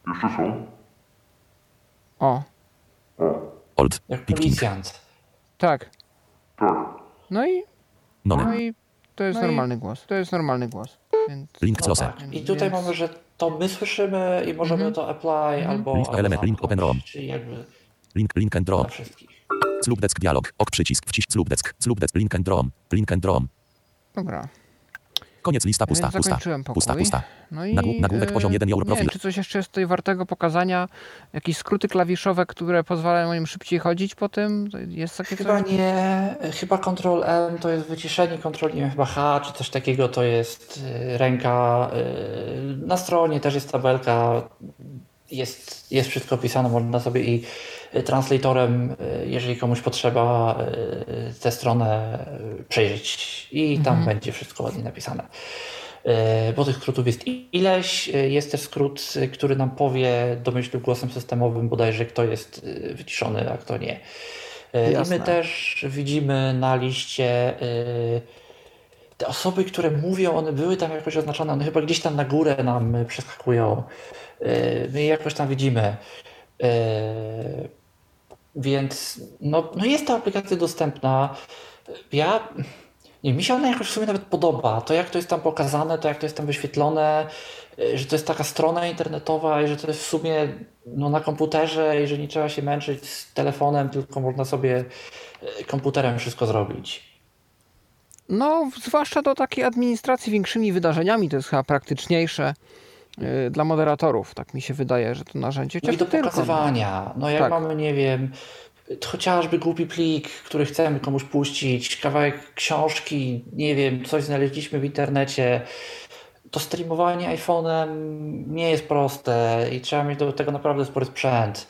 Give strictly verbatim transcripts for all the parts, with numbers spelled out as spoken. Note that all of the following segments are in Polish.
Jeszcze są? O. Old. Jak policjant. Tak. Tak. No i, None. no i to jest No i- normalny głos. To jest normalny głos. Więc, Link No close. tak. I tutaj Więc- mamy, że to my słyszymy i możemy Mhm. to apply albo... Link albo element, link open ROM. Czyli jakby Link, link and dla drop. wszystkich. Slub desk dialog. Ok przycisk. Wcisk slub desk. Slub desk. Link and rom. Link and rom. Dobra. Koniec lista pusta. Więc Pusta. zakończyłem pokój. Pusta. Pusta. No i, Nagłó- nagłówek e, poziom jeden your nie profil. wiem, czy coś jeszcze jest tutaj wartego pokazania? Jakieś skróty klawiszowe, które pozwalają im szybciej chodzić po tym? Jest takie Chyba coś? nie, chyba Ctrl M to jest wyciszenie, Ctrl nie wiem, chyba H czy coś takiego to jest y, ręka. y, Na stronie też jest tabelka, jest, jest wszystko opisane, można sobie i y, translatorem, y, jeżeli komuś potrzeba, y, tę stronę y, przejrzeć i tam Mhm. będzie wszystko ładnie napisane. Y, Bo tych skrótów jest ileś. Y, Jest też skrót, y, który nam powie domyślnym głosem systemowym bodajże, kto jest y, wyciszony, a kto nie. Y, I Jasne. my też widzimy na liście y, te osoby, które mówią, one były tam jakoś oznaczone, one chyba gdzieś tam na górę nam y, przeskakują. Y, My je jakoś tam widzimy. Y, Więc no, no jest ta aplikacja dostępna. Ja, nie, mi się ona jakoś w sumie nawet podoba. To jak to jest tam pokazane, to jak to jest tam wyświetlone, y, że to jest taka strona internetowa i że to jest w sumie no, na komputerze i że nie trzeba się męczyć z telefonem, tylko można sobie y, komputerem wszystko zrobić. No, zwłaszcza do takiej administracji większymi wydarzeniami to jest chyba praktyczniejsze y, dla moderatorów. Tak mi się wydaje, że to narzędzie. No i do Chociaż tylko. pokazywania. No jak Tak. mamy, nie wiem, chociażby głupi plik, który chcemy komuś puścić, kawałek książki, nie wiem, coś znaleźliśmy w internecie. To streamowanie iPhone'em nie jest proste i trzeba mieć do tego naprawdę spory sprzęt.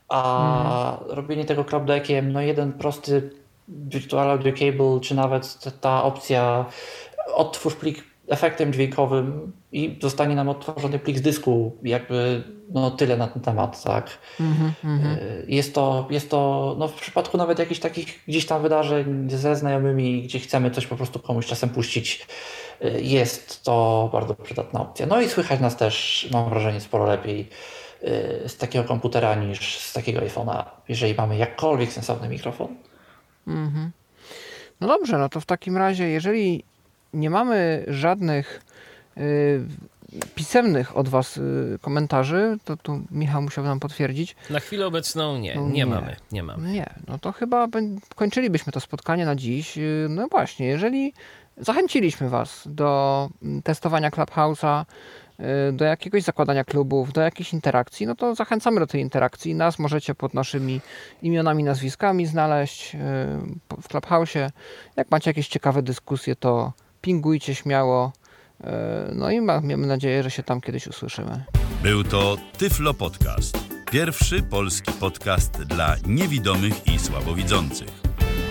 A robienie tego clubdeckiem, no jeden prosty Virtual Audio Cable, czy nawet ta, ta opcja odtwórz plik efektem dźwiękowym i zostanie nam odtworzony plik z dysku, jakby no tyle na ten temat, tak. Mhm, mhm. Y, Jest to, jest to no w przypadku nawet jakichś takich gdzieś tam wydarzeń ze znajomymi, gdzie chcemy coś po prostu komuś czasem puścić, y, jest to bardzo przydatna opcja. No i słychać nas też, mam wrażenie, sporo lepiej y, z takiego komputera niż z takiego iPhone'a, jeżeli mamy jakkolwiek sensowny mikrofon. Mhm. No dobrze, no to w takim razie, jeżeli nie mamy żadnych y, pisemnych od Was y, komentarzy, to tu Michał musiał nam potwierdzić. Na chwilę obecną nie, No nie, nie. mamy, nie mamy. Nie, no to chyba bę- kończylibyśmy to spotkanie na dziś. Y, No właśnie, jeżeli zachęciliśmy Was do mm, testowania Clubhouse'a, y, do jakiegoś zakładania klubów, do jakiejś interakcji, no to zachęcamy do tej interakcji. Nas możecie pod naszymi imionami, nazwiskami znaleźć y, po- w Clubhouse'ie. Jak macie jakieś ciekawe dyskusje, to pingujcie śmiało. Y, No i ma- mamy nadzieję, że się tam kiedyś usłyszymy. Był to Tyflo Podcast. Pierwszy polski podcast dla niewidomych i słabowidzących.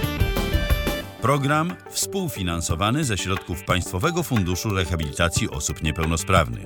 Program współfinansowany ze środków Państwowego Funduszu Rehabilitacji Osób Niepełnosprawnych.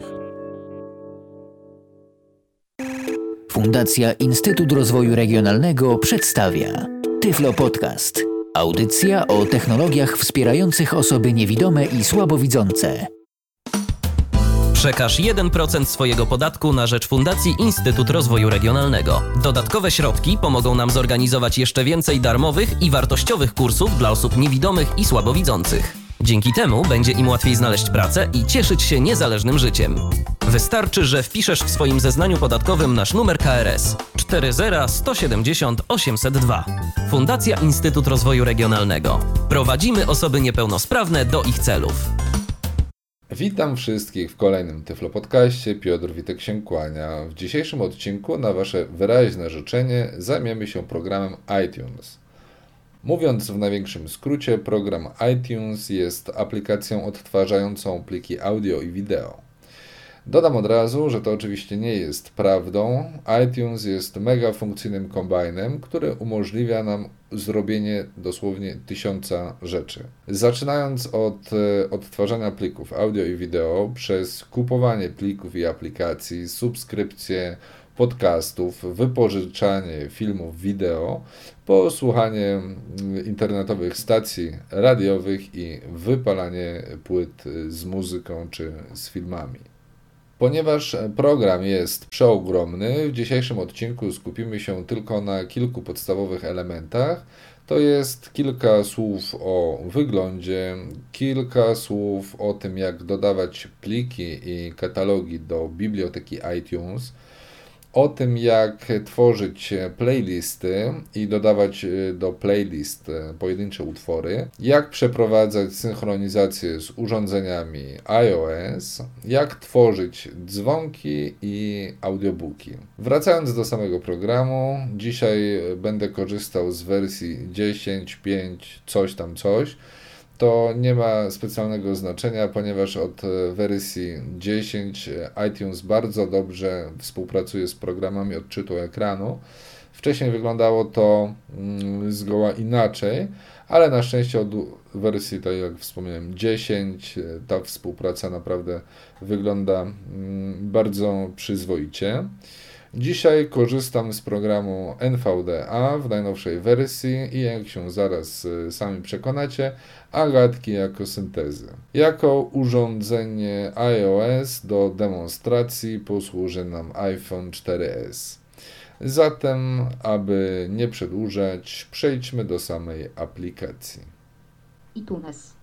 Fundacja Instytut Rozwoju Regionalnego przedstawia Tyflo Podcast. Audycja o technologiach wspierających osoby niewidome i słabowidzące. Przekaż jeden procent swojego podatku na rzecz Fundacji Instytut Rozwoju Regionalnego. Dodatkowe środki pomogą nam zorganizować jeszcze więcej darmowych i wartościowych kursów dla osób niewidomych i słabowidzących. Dzięki temu będzie im łatwiej znaleźć pracę i cieszyć się niezależnym życiem. Wystarczy, że wpiszesz w swoim zeznaniu podatkowym nasz numer K R S cztery zero sto siedemdziesiąt osiemset dwa. Fundacja Instytut Rozwoju Regionalnego. Prowadzimy osoby niepełnosprawne do ich celów. Witam wszystkich w kolejnym Tyflo Podcaście. Piotr Witek się kłania. W dzisiejszym odcinku na Wasze wyraźne życzenie zajmiemy się programem iTunes. Mówiąc w największym skrócie, program iTunes jest aplikacją odtwarzającą pliki audio i wideo. Dodam od razu, że to oczywiście nie jest prawdą. iTunes jest mega funkcyjnym kombajnem, który umożliwia nam zrobienie dosłownie tysiąca rzeczy. Zaczynając od e, odtwarzania plików audio i wideo, przez kupowanie plików i aplikacji, subskrypcje podcastów, wypożyczanie filmów wideo, po słuchanie mm, internetowych stacji radiowych i wypalanie płyt z muzyką czy z filmami. Ponieważ program jest przeogromny, w dzisiejszym odcinku skupimy się tylko na kilku podstawowych elementach. To jest kilka słów o wyglądzie, kilka słów o tym, jak dodawać pliki i katalogi do biblioteki iTunes, o tym, jak tworzyć playlisty i dodawać do playlist pojedyncze utwory, jak przeprowadzać synchronizację z urządzeniami iOS, jak tworzyć dzwonki i audiobooki. Wracając do samego programu, dzisiaj będę korzystał z wersji dziesięć, pięć, coś tam coś. To nie ma specjalnego znaczenia, ponieważ od wersji dziesięć iTunes bardzo dobrze współpracuje z programami odczytu ekranu. Wcześniej wyglądało to zgoła inaczej, ale na szczęście od wersji, tak jak wspomniałem, dziesięć ta współpraca naprawdę wygląda bardzo przyzwoicie. Dzisiaj korzystam z programu N V D A w najnowszej wersji i jak się zaraz sami przekonacie, Agatki jako syntezy. Jako urządzenie iOS do demonstracji posłuży nam iPhone cztery S. Zatem, aby nie przedłużać, przejdźmy do samej aplikacji. iTunes.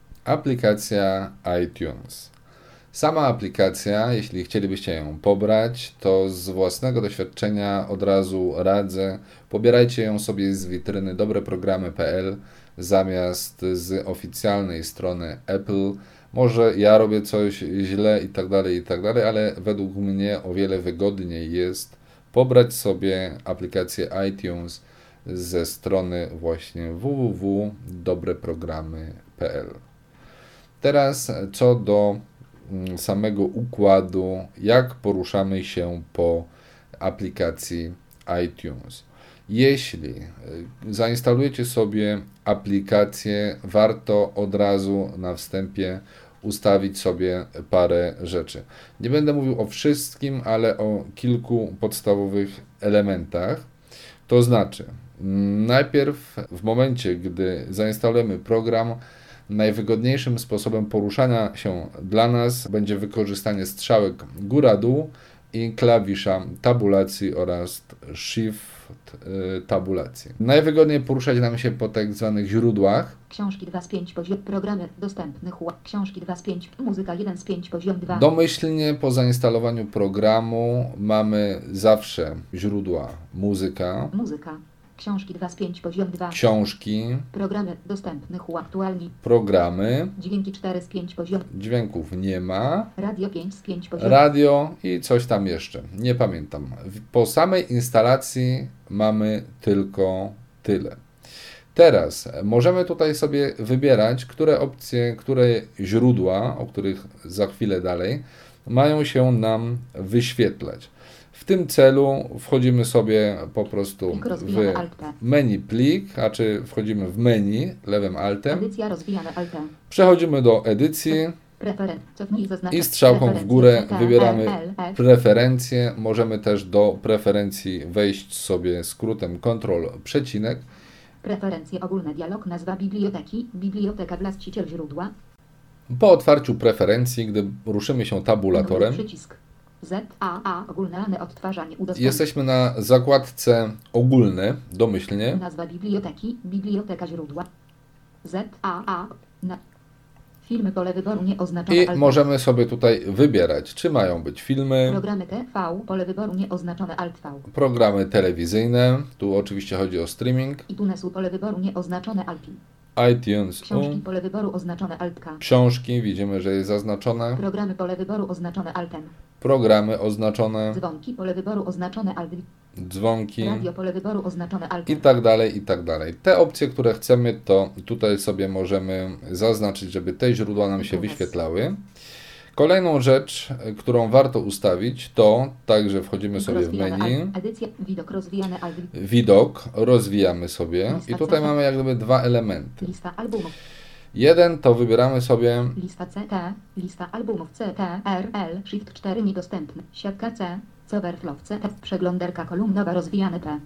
Aplikacja iTunes. Sama aplikacja, jeśli chcielibyście ją pobrać, to z własnego doświadczenia od razu radzę, pobierajcie ją sobie z witryny dobreprogramy kropka p l zamiast z oficjalnej strony Apple. Może ja robię coś źle i tak dalej, i tak dalej, ale według mnie o wiele wygodniej jest pobrać sobie aplikację iTunes ze strony właśnie w w w kropka dobreprogramy kropka p l. Teraz co do samego układu, jak poruszamy się po aplikacji iTunes. Jeśli zainstalujecie sobie aplikację, warto od razu na wstępie ustawić sobie parę rzeczy. Nie będę mówił o wszystkim, ale o kilku podstawowych elementach. To znaczy, najpierw w momencie, gdy zainstalujemy program, najwygodniejszym sposobem poruszania się dla nas będzie wykorzystanie strzałek góra-dół i klawisza tabulacji oraz shift tabulacji. Najwygodniej poruszać nam się po tak zwanych źródłach. Książki dwa z pięć poziom, programy dostępnych, książki dwa z pięć, muzyka jeden z pięć poziom dwa. Domyślnie po zainstalowaniu programu mamy zawsze źródła muzyka, Muzyka. Książki dwa z pięć poziom dwa. książki, Programy dostępnych, uaktualni. programy, Dźwięki cztery z pięć poziom. dźwięków nie ma, Radio pięć z pięć poziom. radio i coś tam jeszcze, nie pamiętam. Po samej instalacji mamy tylko tyle. Teraz możemy tutaj sobie wybierać, które opcje, które źródła, o których za chwilę dalej, mają się nam wyświetlać. W tym celu wchodzimy sobie po prostu w menu plik, a czy wchodzimy w menu lewym altem. Edycja rozwijane altem. Przechodzimy do edycji Preferen- cofnij zaznacz- i strzałką w górę preferencje, wybieramy T, L, F. preferencje. Możemy też do preferencji wejść sobie skrótem kontrol przecinek. Preferencje ogólne, dialog, nazwa biblioteki, biblioteka właściciel źródła. Po otwarciu preferencji, gdy ruszymy się tabulatorem, Przycisk. Z, A, A, ogólne odtwarzanie, udostępnić. jesteśmy na zakładce ogólne, domyślnie. Nazwa biblioteki, biblioteka źródła. Z, A, A, na. Filmy, pole wyboru nieoznaczone. I albo. możemy sobie tutaj wybierać, czy mają być filmy, Programy T V, pole wyboru nieoznaczone Alt V. programy telewizyjne, tu oczywiście chodzi o streaming, iTunesu, pole wyboru nieoznaczone Alt. iTunes, Książki, U, pole wyboru oznaczone Alt K. książki, widzimy, że jest zaznaczone, Programy, pole wyboru oznaczone Altem. programy oznaczone, Dzwonki, pole wyboru oznaczone Alt. dzwonki Radio, pole wyboru oznaczone i Altem. tak dalej, i tak dalej. Te opcje, które chcemy, to tutaj sobie możemy zaznaczyć, żeby te źródła nam się wyświetlały. Kolejną rzecz, którą warto ustawić, to także wchodzimy sobie w Rozwijane menu, alt. Edycja, widok rozwijane Alt. widok, rozwijamy sobie Lista i tutaj C. mamy jak gdyby dwa elementy. Lista albumów. Jeden to wybieramy sobie Lista C T. Lista albumów C T R L. Shift cztery niedostępny. Siatka C. Coverflow C T. Przeglądarka kolumnowa rozwijane P.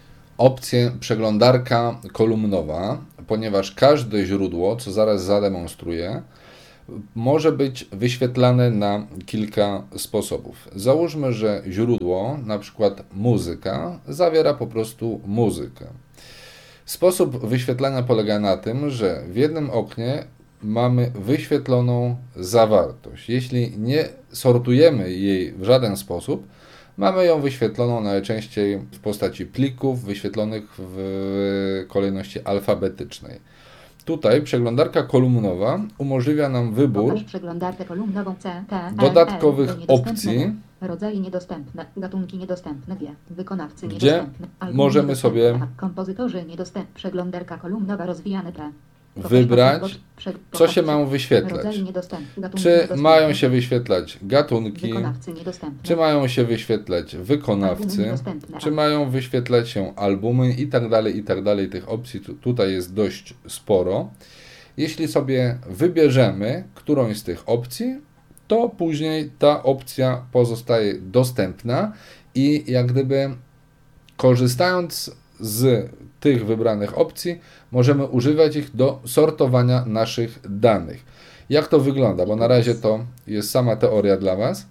opcję przeglądarka kolumnowa, ponieważ każde źródło, co zaraz zademonstruję, może być wyświetlane na kilka sposobów. Załóżmy, że źródło, na przykład muzyka, zawiera po prostu muzykę. Sposób wyświetlania polega na tym, że w jednym oknie mamy wyświetloną zawartość. Jeśli nie sortujemy jej w żaden sposób, mamy ją wyświetloną najczęściej w postaci plików wyświetlonych w kolejności alfabetycznej. Tutaj przeglądarka kolumnowa umożliwia nam wybór Pokaż przeglądarkę kolumnową C, T, L, dodatkowych L, do opcji, niedostępnego. Rodzaje niedostępne, gatunki niedostępne, wie, wykonawcy gdzie niedostępne, albumy możemy niedostępne, sobie kompozytorzy niedostępne, przeglądarka kolumnowa rozwijane P. wybrać, co się ma wyświetlać. Rodzaje niedostępne, gatunki Czy niedostępne, mają się wyświetlać gatunki, wykonawcy niedostępne, czy mają się wyświetlać albumy wykonawcy, niedostępne, czy mają wyświetlać się albumy i tak dalej, i tak dalej. Tych opcji tu, tutaj jest dość sporo. Jeśli sobie wybierzemy którąś z tych opcji, to później ta opcja pozostaje dostępna i jak gdyby korzystając z tych wybranych opcji, możemy używać ich do sortowania naszych danych. Jak to wygląda? Bo na razie to jest sama teoria dla Was.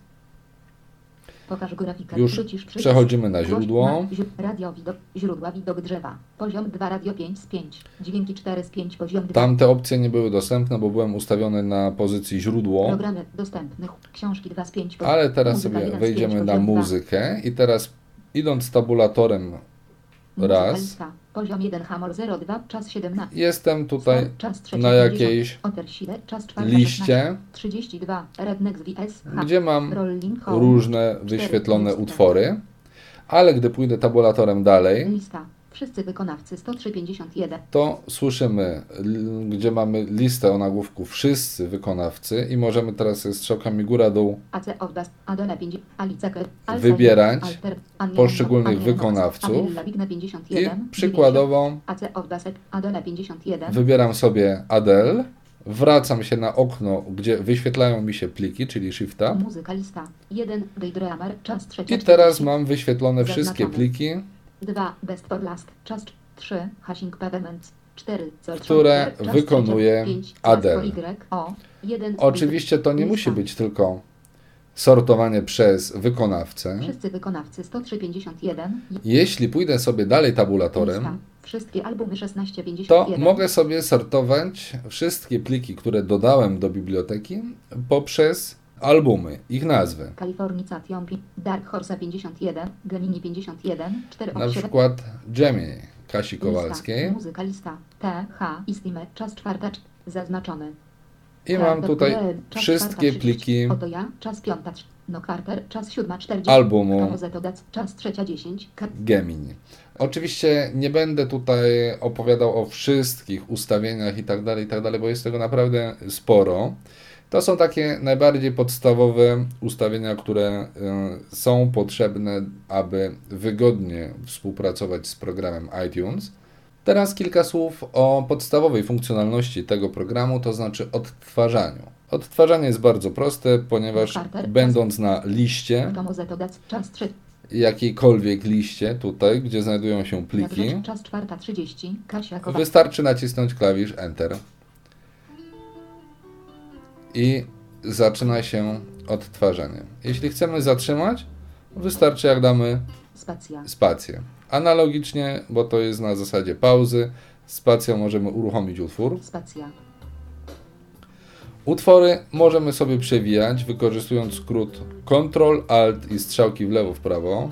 Pokaż grafikę. Już Przycisk, przycisk. przechodzimy na źródło. Na źród- Radio widok, źródła widok drzewa. Poziom dwa, radio pięć z pięć. Dźwięki cztery z pięć, poziom dwa. Tamte opcje nie były dostępne, bo byłem ustawiony na pozycji źródło. Programy dostępnych. Książki dwa z pięć. poziom- Ale teraz muzyka sobie jeden z wejdziemy pięć, na poziom dwa. muzykę i teraz idąc tabulatorem Muzyka raz, lista. Poziom jeden, Hamor zero dwa, czas siedemnaście. jestem tutaj Czas trzeci, na pięćdziesiąt. jakiejś Otersile, czas czwarty, liście, szesnaście. trzydzieści dwa. Rednex V S. H. gdzie mam Rolling Home. różne cztery, wyświetlone lista. utwory, ale gdy pójdę tabulatorem dalej, Lista. Wszyscy wykonawcy sto trzy pięćdziesiąt jeden. to słyszymy, l- gdzie mamy listę o nagłówku wszyscy wykonawcy i możemy teraz ze strzałkami góra-dół A C Obdas, Adele pięć, Alice Kerr, Alfa wybierać Alter, Ania poszczególnych Ania Nox, wykonawców Adela Wigne pięćdziesiąt i jeden, przykładowo A C Obdasek, Adele pięćdziesiąt jeden. wybieram sobie Adele, wracam się na okno, gdzie wyświetlają mi się pliki, czyli Shifta Muzyka lista. jeden. Daydreamer, czas trzeci. i teraz mam wyświetlone wszystkie Zaznaczone. pliki, dwa. Best for last, czas trzy. Hashing Pavements, cztery. które wykonuje Adele. Oczywiście to nie musi być tylko sortowanie przez wykonawcę. Wszyscy wykonawcy sto trzy pięćdziesiąt jeden. Jeśli pójdę sobie dalej tabulatorem, Lista. Wszystkie albumy szesnaście to pięćdziesiąt jeden. mogę sobie sortować wszystkie pliki, które dodałem do biblioteki poprzez albumy, ich nazwy. Californication, Dark Horse pięćdziesiąt jeden, Gemini pięćdziesiąt jeden, cztery Na przykład Gemini Kasi Kowalskiej. Lista, muzyka lista, T, H, Istime, czas czwarta, cz- zaznaczony. I mam tutaj czas wszystkie czwarta, pliki Oto ja, czas piąta, trz- no Carter, czas siódma, czterdzieści. albumu Tomozetodec, czas trzecia, dziesięć. Ka- Gemini. Oczywiście nie będę tutaj opowiadał o wszystkich ustawieniach i tak dalej, i tak dalej, bo jest tego naprawdę sporo. To są takie najbardziej podstawowe ustawienia, które y, są potrzebne, aby wygodnie współpracować z programem iTunes. Teraz kilka słów o podstawowej funkcjonalności tego programu, to znaczy odtwarzaniu. Odtwarzanie jest bardzo proste, ponieważ Carter, będąc na liście, Tomozetodec, czas trzy. jakiejkolwiek liście tutaj, gdzie znajdują się pliki, Jak rzecz, czas czwarta, trzydzieści. Kasia Kowalska. wystarczy nacisnąć klawisz Enter i zaczyna się odtwarzanie. Jeśli chcemy zatrzymać, wystarczy jak damy Spacja. spację. Analogicznie, bo to jest na zasadzie pauzy, spacją możemy uruchomić utwór. Spacja. Utwory możemy sobie przewijać, wykorzystując skrót Ctrl, Alt i strzałki w lewo, w prawo.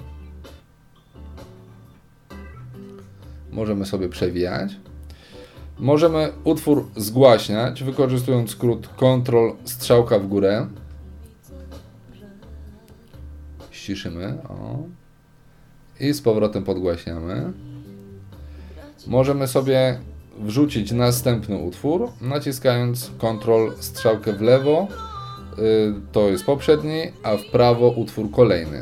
Możemy sobie przewijać. Możemy utwór zgłaśniać, wykorzystując skrót Ctrl, strzałka w górę. Ściszymy. O. I z powrotem podgłaśniamy. Możemy sobie wrzucić następny utwór, naciskając Ctrl, strzałkę w lewo, yy, to jest poprzedni, a w prawo utwór kolejny.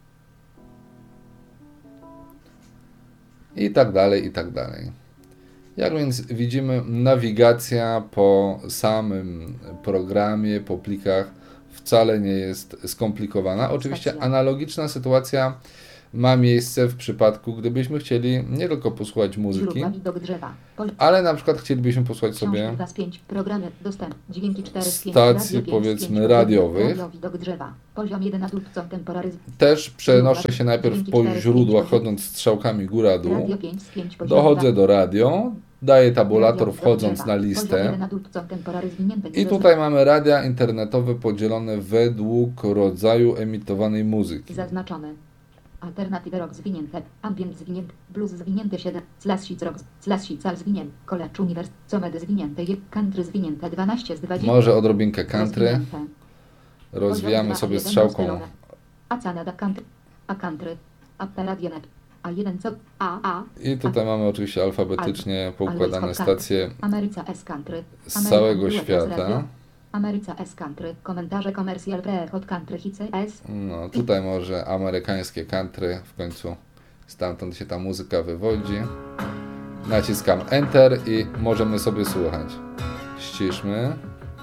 I tak dalej, i tak dalej. Jak więc widzimy, nawigacja po samym programie, po plikach wcale nie jest skomplikowana. Oczywiście analogiczna sytuacja ma miejsce w przypadku, gdybyśmy chcieli nie tylko posłuchać muzyki, Źródła widok drzewa. Pol- ale na przykład chcielibyśmy posłuchać Książki sobie dwa z pięć. Programy dostęp. Dźwięki cztery z pięć. stacji, Radio pięć z powiedzmy, pięć. radiowych. Radio widok drzewa. Poziom jeden adultcom temporaryzm. Też przenoszę się najpierw po źródłach, chodząc strzałkami góra-dół. Radio pięć z pięć. Poziom Dochodzę dwa. do radio, daję tabulator Radio widok wchodząc drzewa. na Poziom listę. jeden adultcom temporaryzm zwinięte. I tutaj mamy radia internetowe podzielone według rodzaju emitowanej muzyki. Zaznaczone. Alternatywy rock zwinięte, ambient zwinięty, blues zwinięty siedem, slash rock, slash cal zwinięty, college uniwers, comedy zwinięte, je- country zwinięte dwanaście z dwudziestu. Może odrobinkę country. Rozwinięte. Rozwijamy Poziom sobie dwa, strzałką. jeden, A Canada country, a country, a Paradionet, a jeden co, a, a, I tutaj mamy oczywiście alfabetycznie poukładane Always Hot stacje Ameryca S country, z American całego U S świata. Radio, Ameryca S country, komentarze commercial pre hot country hits S, No, tutaj może amerykańskie country, w końcu stamtąd się ta muzyka wywodzi. Naciskam Enter i możemy sobie słuchać. Ściszmy.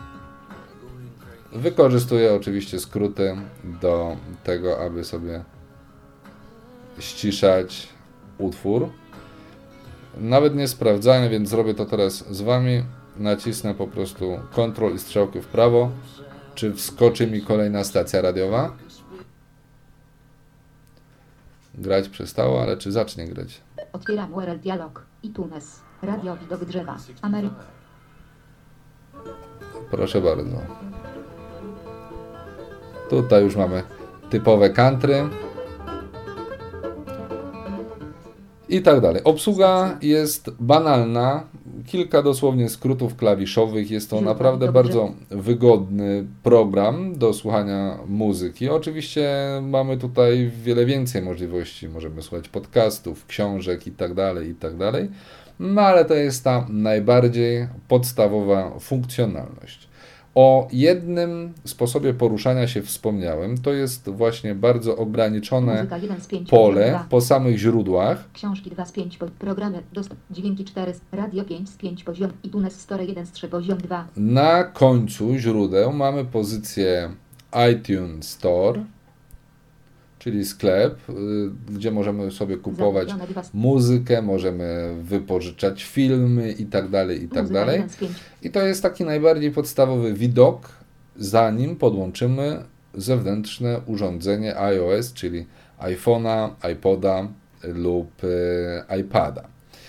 Wykorzystuję oczywiście skróty do tego, aby sobie ściszać utwór. Nawet nie sprawdzałem, więc zrobię to teraz z Wami. Nacisnę po prostu Ctrl i strzałkę w prawo. Czy wskoczy mi kolejna stacja radiowa? Grać przestało, ale czy zacznie grać? otwieram U R L dialog, iTunes, radio widok drzewa, Ameryka. Proszę bardzo. Tutaj już mamy typowe country. I tak dalej. Obsługa jest banalna. Kilka dosłownie skrótów klawiszowych. Jest to naprawdę bardzo wygodny program do słuchania muzyki. Oczywiście mamy tutaj wiele więcej możliwości. Możemy słuchać podcastów, książek i tak dalej, i tak dalej. No ale to jest ta najbardziej podstawowa funkcjonalność. O jednym sposobie poruszania się wspomniałem. To jest właśnie bardzo ograniczone Muzyka jeden z pięć, pole dwa. po samych źródłach. Książki dwa z pięć, programy, dostęp, dźwięki cztery, radio pięć z pięć, poziom, iTunes Store jeden z trzy, poziom dwa. Na końcu źródeł mamy pozycję iTunes Store, czyli sklep, y, gdzie możemy sobie kupować Zakupione dwa z- muzykę, możemy wypożyczać filmy i tak dalej, i tak Muzyka dalej. jeden z pięć. I to jest taki najbardziej podstawowy widok, zanim podłączymy zewnętrzne urządzenie iOS, czyli iPhone'a, iPoda lub y, iPada.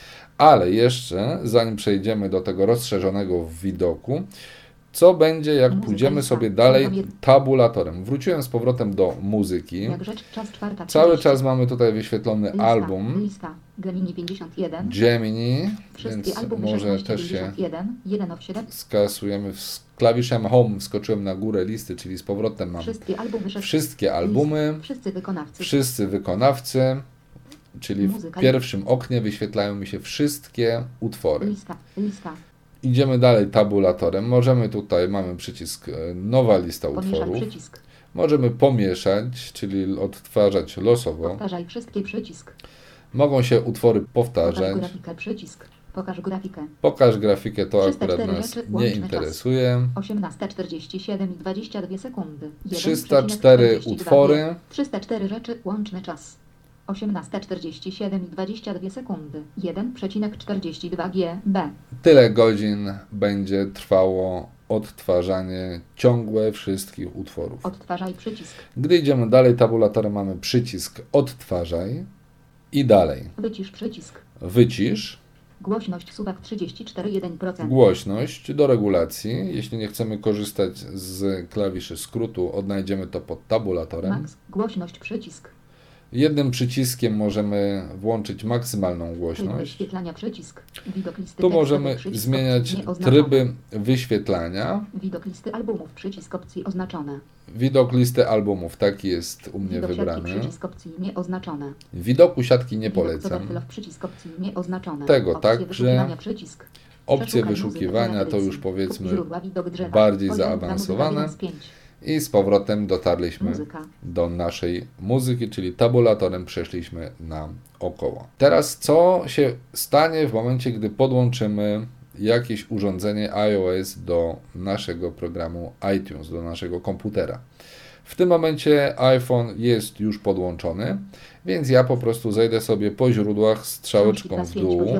Ale jeszcze, zanim przejdziemy do tego rozszerzonego widoku, co będzie, jak Muzyka pójdziemy lista. sobie dalej Program jeden. tabulatorem? Wróciłem z powrotem do muzyki. Jak rzecz, czas czwarta. Cały trzydzieści. czas mamy tutaj wyświetlony Lista, album Lista, Gemini pięćdziesiąt jeden. Gemini, Wszystkie więc albumy może szesnaście też się pięćdziesiąt jeden, jeden of siedem. skasujemy. Z klawiszem Home wskoczyłem na górę listy, czyli z powrotem mam Wszystkie albumy szesnaście. wszystkie albumy, Wszyscy wykonawcy. wszyscy wykonawcy, czyli w Muzyka. pierwszym oknie wyświetlają mi się wszystkie utwory. Lista, lista. Idziemy dalej tabulatorem. Możemy tutaj, mamy przycisk e, nowa lista Pomieszaj utworów. przycisk. Możemy pomieszać, czyli odtwarzać losowo. Powtarzaj wszystkie przycisk. Mogą się utwory Pokaż powtarzać. grafikę przycisk. Pokaż grafikę. Pokaż grafikę, to trzysta akurat cztery nas rzeczy, nie łączny interesuje. osiemnasta czterdzieści siedem i dwadzieścia dwie sekundy. trzysta cztery jeden przecinek czterdzieści dwa utwory. G. trzysta cztery rzeczy, łączny czas. osiemnasta czterdzieści siedem i dwadzieścia dwie sekundy. jeden przecinek czterdzieści dwa G B. Tyle godzin będzie trwało odtwarzanie ciągłe wszystkich utworów. Odtwarzaj przycisk. Gdy idziemy dalej tabulatorem, mamy przycisk odtwarzaj i dalej Wycisz przycisk. wycisz, Głośność suwak trzydzieści cztery jeden procent. głośność do regulacji. Jeśli nie chcemy korzystać z klawiszy skrótu, odnajdziemy to pod tabulatorem. Max. Głośność przycisk. Jednym przyciskiem możemy włączyć maksymalną Tryb głośność. wyświetlania przycisk. Widok listy Tu tekstowej, możemy przycisk zmieniać opcji nieoznaczone. tryby wyświetlania. Widok listy albumów przycisk opcji oznaczone. Widok listy albumów, taki jest u mnie Widok siatki wybrany. przycisk opcji nieoznaczone. Widoku siatki nie Widok polecam. coverflow, przycisk opcji nieoznaczone. Tego Opcje także. wyszukiwania przycisk. Opcje Przeszukaj wyszukiwania muzykę to na już edycji. powiedzmy Źródła, widok drzewa. bardziej Poziom dwa, zaawansowane. muzyka jeden z pięć. I z powrotem dotarliśmy Muzyka. do naszej muzyki, czyli tabulatorem przeszliśmy na około. Teraz co się stanie w momencie, gdy podłączymy jakieś urządzenie iOS do naszego programu iTunes, do naszego komputera? W tym momencie iPhone jest już podłączony, więc ja po prostu zejdę sobie po źródłach strzałeczką w dół.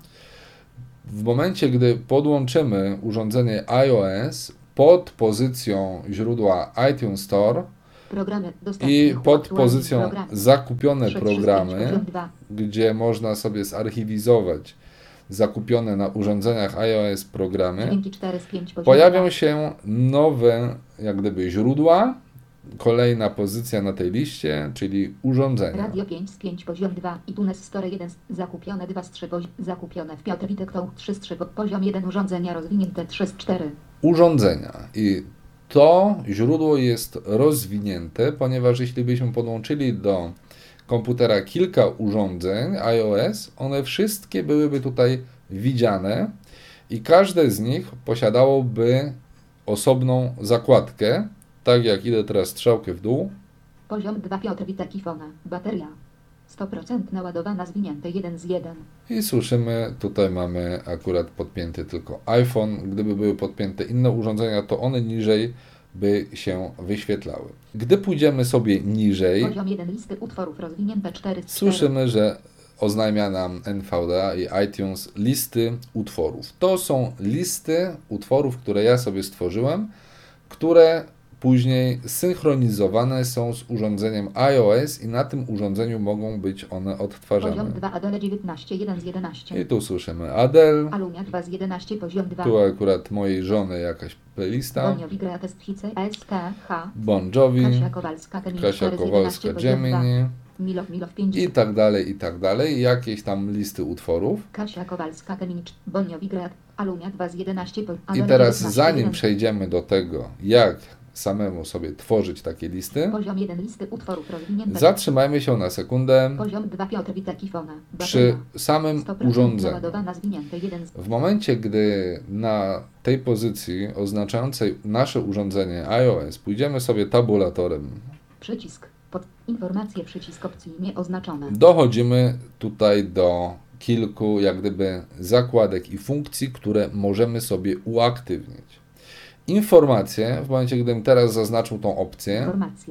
W momencie, gdy podłączymy urządzenie iOS pod pozycją źródła iTunes Store Programy i pod aktualnie pozycją programy. zakupione Przycisk programy, pięć, dwa. gdzie można sobie zarchiwizować zakupione na urządzeniach iOS programy, Dźwięki cztery z pięć, poziom pojawią dwa. się nowe jak gdyby źródła, kolejna pozycja na tej liście, czyli urządzenia. Radio pięć z pięć, poziom dwa, iTunes Store jeden, zakupione dwa z trzy, poziom, zakupione w Piotr Witek to trzy z trzy, poziom jeden, urządzenia rozwinięte trzy z cztery. Urządzenia. I to źródło jest rozwinięte, ponieważ jeśli byśmy podłączyli do komputera kilka urządzeń iOS, one wszystkie byłyby tutaj widziane i każde z nich posiadałoby osobną zakładkę, tak jak idę teraz strzałkę w dół. Poziom dwa, Piotr Witek iPhone, bateria sto procent naładowana, zwinięte jeden z jeden. I słyszymy, tutaj mamy akurat podpięty tylko iPhone. Gdyby były podpięte inne urządzenia, to one niżej by się wyświetlały. Gdy pójdziemy sobie niżej, Poziom jeden, listy utworów rozwinięte cztery z cztery. słyszymy, że oznajmia nam N V D A i iTunes listy utworów. To są listy utworów, które ja sobie stworzyłem, które później synchronizowane są z urządzeniem iOS i na tym urządzeniu mogą być one odtwarzane. Poziom dwa, Adele dziewiętnaście, jeden z jedenastu. I tu słyszymy Adele, Alunia dwa z jedenastu, poziom dwa. tu akurat mojej żony jakaś playlista, Boniowi Greatest Hits, S T H. Bon Jovi, Kasia Kowalska, Gemini Kasia cztery z Kowalska, jedenastu, poziom dwa. Gemini Milow, Milow pięć. i tak dalej, i tak dalej. Jakieś tam listy utworów. Kasia Kowalska, Gemini Boniowi Great, Alunia dwa z jedenastu, poziom I teraz zanim przejdziemy do tego, jak samemu sobie tworzyć takie listy, Poziom jeden, listy utworów rozwinięte. zatrzymajmy się na sekundę Poziom dwa, Piotr Witek iPhone, przy samym sto procent urządzeniu. naładowana, zwinięte jeden z... W momencie, gdy na tej pozycji oznaczającej nasze urządzenie iOS pójdziemy sobie tabulatorem, Przycisk. Pod informacje, przycisk opcji nieoznaczone. dochodzimy tutaj do kilku jak gdyby zakładek i funkcji, które możemy sobie uaktywnić. Informacje, w momencie, gdybym teraz zaznaczył tą opcję, Informacje.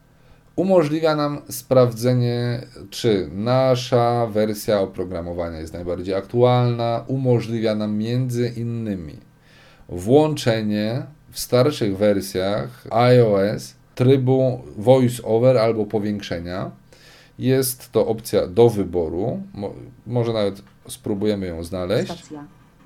umożliwia nam sprawdzenie, czy nasza wersja oprogramowania jest najbardziej aktualna, umożliwia nam między innymi włączenie w starszych wersjach iOS trybu voice over albo powiększenia. Jest to opcja do wyboru, Mo- może nawet spróbujemy ją znaleźć. Stacja.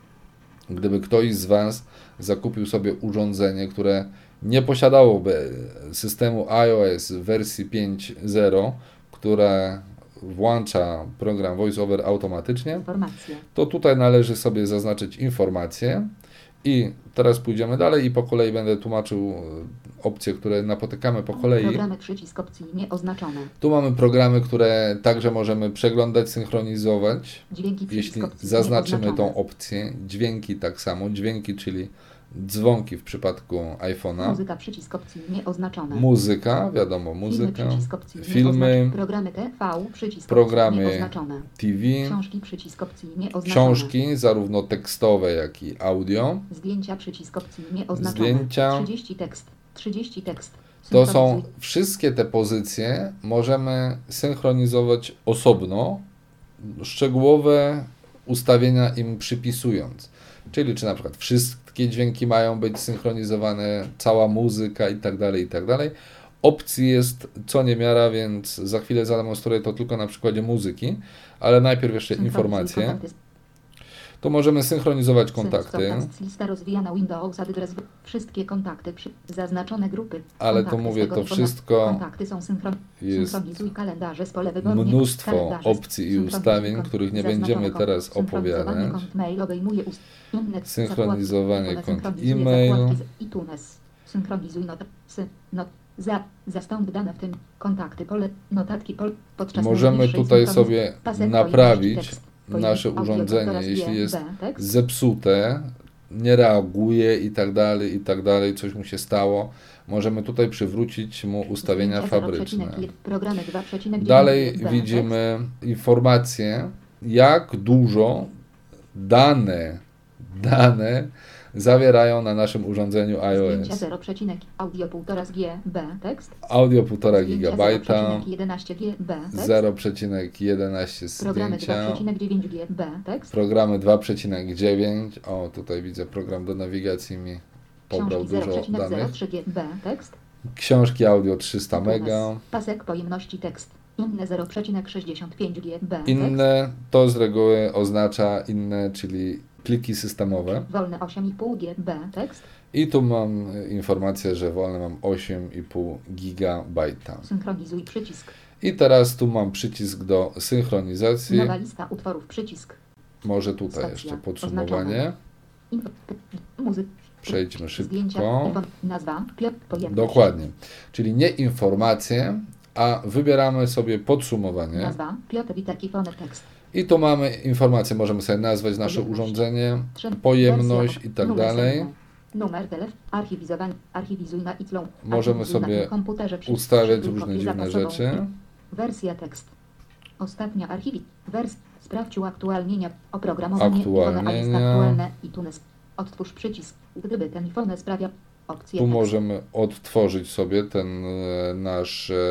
Gdyby ktoś z Was zakupił sobie urządzenie, które nie posiadałoby systemu iOS w wersji pięć zero, które włącza program VoiceOver automatycznie, Informacje. to tutaj należy sobie zaznaczyć informacje i teraz pójdziemy dalej i po kolei będę tłumaczył opcje, które napotykamy po kolei. Programy, przycisk opcji nieoznaczone. Tu mamy programy, które także możemy przeglądać, synchronizować. Dźwięki, przycisk Jeśli opcji zaznaczymy nieoznaczone. tą opcję, dźwięki tak samo, dźwięki, czyli dzwonki w przypadku iPhone'a. Muzyka, przycisk opcji nieoznaczone. Muzyka, wiadomo, Filmy, muzyka, przycisk opcji filmy, nieoznaczone. Programy T V, przycisk programy opcji nieoznaczone. T V, Książki, przycisk opcji nieoznaczone. książki, zarówno tekstowe, jak i audio. Zdjęcia, przycisk opcji nieoznaczone. Zdjęcia. trzydzieści tekst. trzydzieści tekst. To są Synchronizuj. wszystkie te pozycje, możemy synchronizować osobno, szczegółowe ustawienia im przypisując. Czyli czy na przykład wszystkie dźwięki mają być synchronizowane, cała muzyka i tak dalej, i tak dalej. Opcji jest co niemiara, więc za chwilę zademonstruję to tylko na przykładzie muzyki, ale najpierw jeszcze Synchronizuj informacje. kontakty. Tu możemy synchronizować kontakty, Synchronizacja, lista rozwijana Windows adres, wszystkie kontakty, przy, zaznaczone grupy. ale to kontakty mówię, z tego to informacji. wszystko Kontakty są synchron... jest Synchronizuj kalendarze z pole wyboru. mnóstwo kalendarze, opcji i synchronizuj ustawień, kont- których nie zaznaczone będziemy kont- teraz synchronizowanie opowiadać. Kont mail obejmuje ust... inne Synchronizowanie zakładki. kont Synchronizuje e-mail. zakładki z iTunes. Synchronizuj not... Sy... not... Za... Zastąp dane w tym kontakty, pole, notatki, pol... podczas Możemy najbliższej tutaj synchroniz- sobie pasek naprawić pojemności, tekst, pojemność nasze audio, urządzenie, teraz jeśli G, jest B, tekst. zepsute, nie reaguje i tak dalej, i tak dalej, coś mu się stało. Możemy tutaj przywrócić mu ustawienia Zdjęcia fabryczne. zero przecinek jeden, programy dwa przecinek dziewięć, Dalej B, widzimy informacje, jak dużo dane, dane zawierają na naszym urządzeniu Zdjęcia iOS. zero, audio półtora giga, tekst. Audio półtora Zdjęcia gigabajta, zero przecinek jedenaście giga, tekst. zero przecinek jedenaście Programy dwa zdjęcia, przecinek dziewięć giga, tekst. programy dwa przecinek dziewięć, o tutaj widzę program do nawigacji mi pobrał Książki zero dużo przecinek zero danych. trzy giga, tekst. Książki audio trzysta mega. Pasek pojemności tekst. Inne zero przecinek sześćdziesiąt pięć giga, tekst. Inne to z reguły oznacza inne, czyli pliki systemowe. Wolne osiem i pół giga, tekst. I tu mam informację, że wolne mam osiem i pół gigabajta. Synchronizuj przycisk. I teraz tu mam przycisk do synchronizacji. Nowa lista utworów przycisk. Może tutaj Stacja. jeszcze podsumowanie. Oznaczone. Info, p- muzyk. Przejdźmy Zdjęcia. szybko. Iwon, nazwa. Piotr. Pojemność. Dokładnie. Czyli nie informacje, a wybieramy sobie podsumowanie. Nazwa. Piotr Witek i fone tekst. I tu mamy informacje, możemy sobie nazwać nasze Pojemność. urządzenie, Trzy- pojemność wersja, i tak numer dalej. serca, Numer telefon, archiwizowanie, archiwizuj na iCloud. Możemy archiwizuj na sobie komputerze, przy- ustawiać przy- różne kopię dziwne zapasową. rzeczy. Wersja tekst. Ostatnia archiwi. Wers. Sprawdź uaktualnienia. Oprogramowanie. Aktualnienia. iPhone, a lista aktualne. iTunes. Odtwórz przycisk. Gdyby ten iPhone sprawia opcję Tu tekst. możemy odtworzyć sobie ten e, nasz e,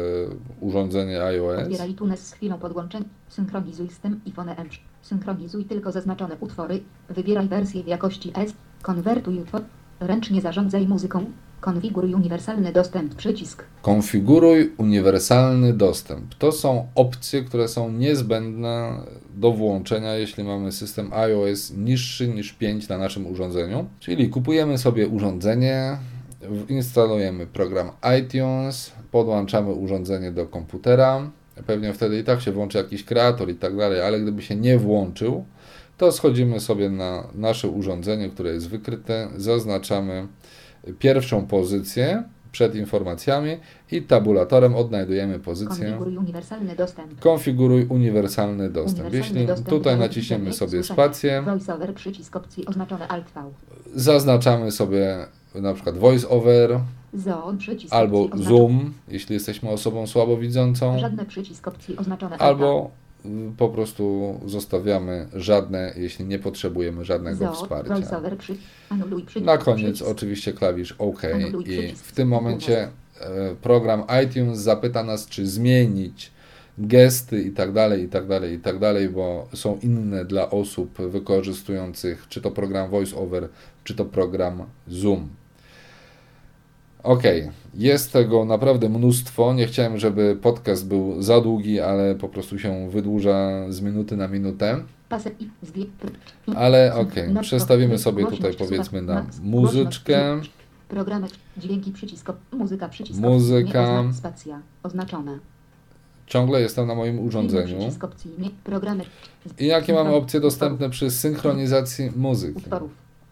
urządzenie iOS. Otwieraj iTunes z chwilą podłączenia. Synchronizuj z tym iPhone M. Synchronizuj tylko zaznaczone utwory. Wybieraj wersję w jakości S. Konwertuj utwór. Ręcznie zarządzaj muzyką. Konfiguruj uniwersalny dostęp. Przycisk. Konfiguruj uniwersalny dostęp. To są opcje, które są niezbędne do włączenia, jeśli mamy system iOS niższy niż pięć na naszym urządzeniu. Czyli kupujemy sobie urządzenie, instalujemy program iTunes, podłączamy urządzenie do komputera. Pewnie wtedy i tak się włączy jakiś kreator i tak dalej, ale gdyby się nie włączył, to schodzimy sobie na nasze urządzenie, które jest wykryte, zaznaczamy pierwszą pozycję przed informacjami i tabulatorem odnajdujemy pozycję Konfiguruj uniwersalny dostęp. konfiguruj uniwersalny dostęp. Uniwersalny Jeśli dostęp tutaj do naciśniemy widzenia, sobie słyszenia. spację, VoiceOver przycisk opcji oznaczone Alt V. zaznaczamy sobie na przykład VoiceOver Zoom przycisk albo opcji oznaczone. Zoom, jeśli jesteśmy osobą słabowidzącą, Żadne przycisk opcji oznaczone Alt V. albo y, po prostu zostawiamy żadne, jeśli nie potrzebujemy żadnego Zoom, wsparcia. VoiceOver przy... Anuluj przycisk. Na koniec przycisk. oczywiście klawisz OK Anuluj i przycisk. w tym momencie e, program iTunes zapyta nas, czy zmienić gesty i tak dalej, i tak dalej, i tak dalej, bo są inne dla osób wykorzystujących czy to program VoiceOver, czy to program Zoom. Ok, jest tego naprawdę mnóstwo. Nie chciałem, żeby podcast był za długi, ale po prostu się wydłuża z minuty na minutę. Pasek i zdję... Ale ok, No, przestawimy to- sobie głośność, tutaj powiedzmy słuchaj, na max, muzyczkę. głośność, Programy, dźwięki, przycisk, muzyka, przycisk, Muzyka. opcji, nie, ozna- spacja, oznaczone. Ciągle jestem na moim Inny urządzeniu. Przycisk opcji, nie, programy. I jakie mamy Utworów, opcje dostępne przy synchronizacji muzyki? Utworów.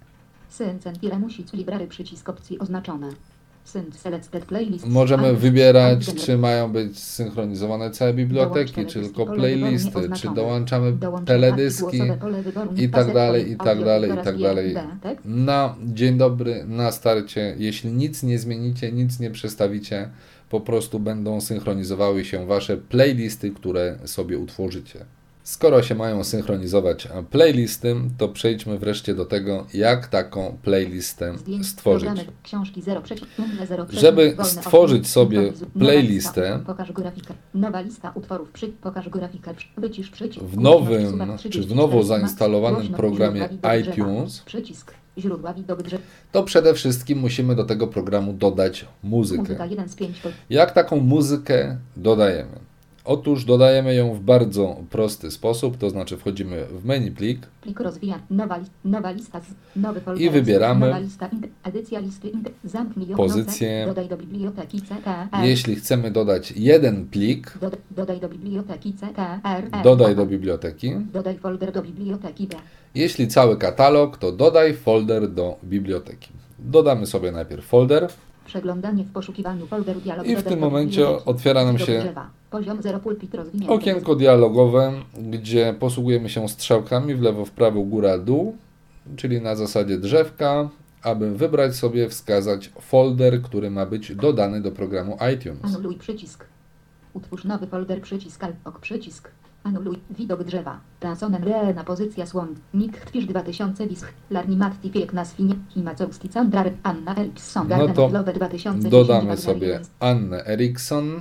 Sync Tile musi library, przycisk opcji oznaczone. Sync selected playlist. Możemy Album, wybierać, album, czy mają być synchronizowane całe biblioteki, Dołącz czy tylko pole wyboru playlisty, czy nieoznaczone. dołączamy Dołącz teledyski głosowe pole wyboru, i tak pasek, dalej, i tak audio, dalej, i teraz tak G, dalej. D, tekst. Na dzień dobry, na starcie, jeśli nic nie zmienicie, nic nie przestawicie, po prostu będą synchronizowały się Wasze playlisty, które sobie utworzycie. Skoro się mają synchronizować playlisty, to przejdźmy wreszcie do tego, jak taką playlistę Zdjęć, stworzyć. programy, książki zero, inne zero, Żeby wolne stworzyć osiem, sobie synchronizuj, nowa playlistę, lista, pokaż grafikę, nowa lista utworów, przy, pokaż grafikę, wycisz przycisk, w nowym, głośność, suwak, czy w trzydzieści nowo cztery, zainstalowanym głośność, programie źródła widok drzewa, iTunes, przycisk, źródła widok drzewa, to przede wszystkim musimy do tego programu dodać muzykę. muzyka jeden z pięć, Jak taką muzykę dodajemy? Otóż dodajemy ją w bardzo prosty sposób, to znaczy wchodzimy w menu plik, plik rozwija, nowa, li, nowa lista, z, nowy folder, I wybieramy nowa lista, int, edycja listy, int, zamknij ją, pozycję. noce, dodaj do biblioteki C K R, Jeśli chcemy dodać jeden plik, dodaj, dodaj do biblioteki C K R, dodaj do biblioteki. dodaj folder do biblioteki B. Jeśli cały katalog, to dodaj folder do biblioteki. Dodamy sobie najpierw folder. Przeglądanie w poszukiwaniu folderu dialogu. I w tym momencie otwiera nam się Poziom zero pulpit rozwinięty. okienko dialogowe, gdzie posługujemy się strzałkami w lewo, w prawo, góra, dół, czyli na zasadzie drzewka, aby wybrać sobie, wskazać folder, który ma być dodany do programu iTunes. Anuluj przycisk. Utwórz nowy folder, przycisk, ok, przycisk. Anuluj. Widok drzewa. Transonem Reena pozycja słon. Nikt Twisz dwa tysiące Wisch. Larni Matti Piek na Swinie. Himacowski Candrar. Anna Eriksson. No Garden to of Love dwa tysiące dziesięć. dodamy sobie Annę Eriksson.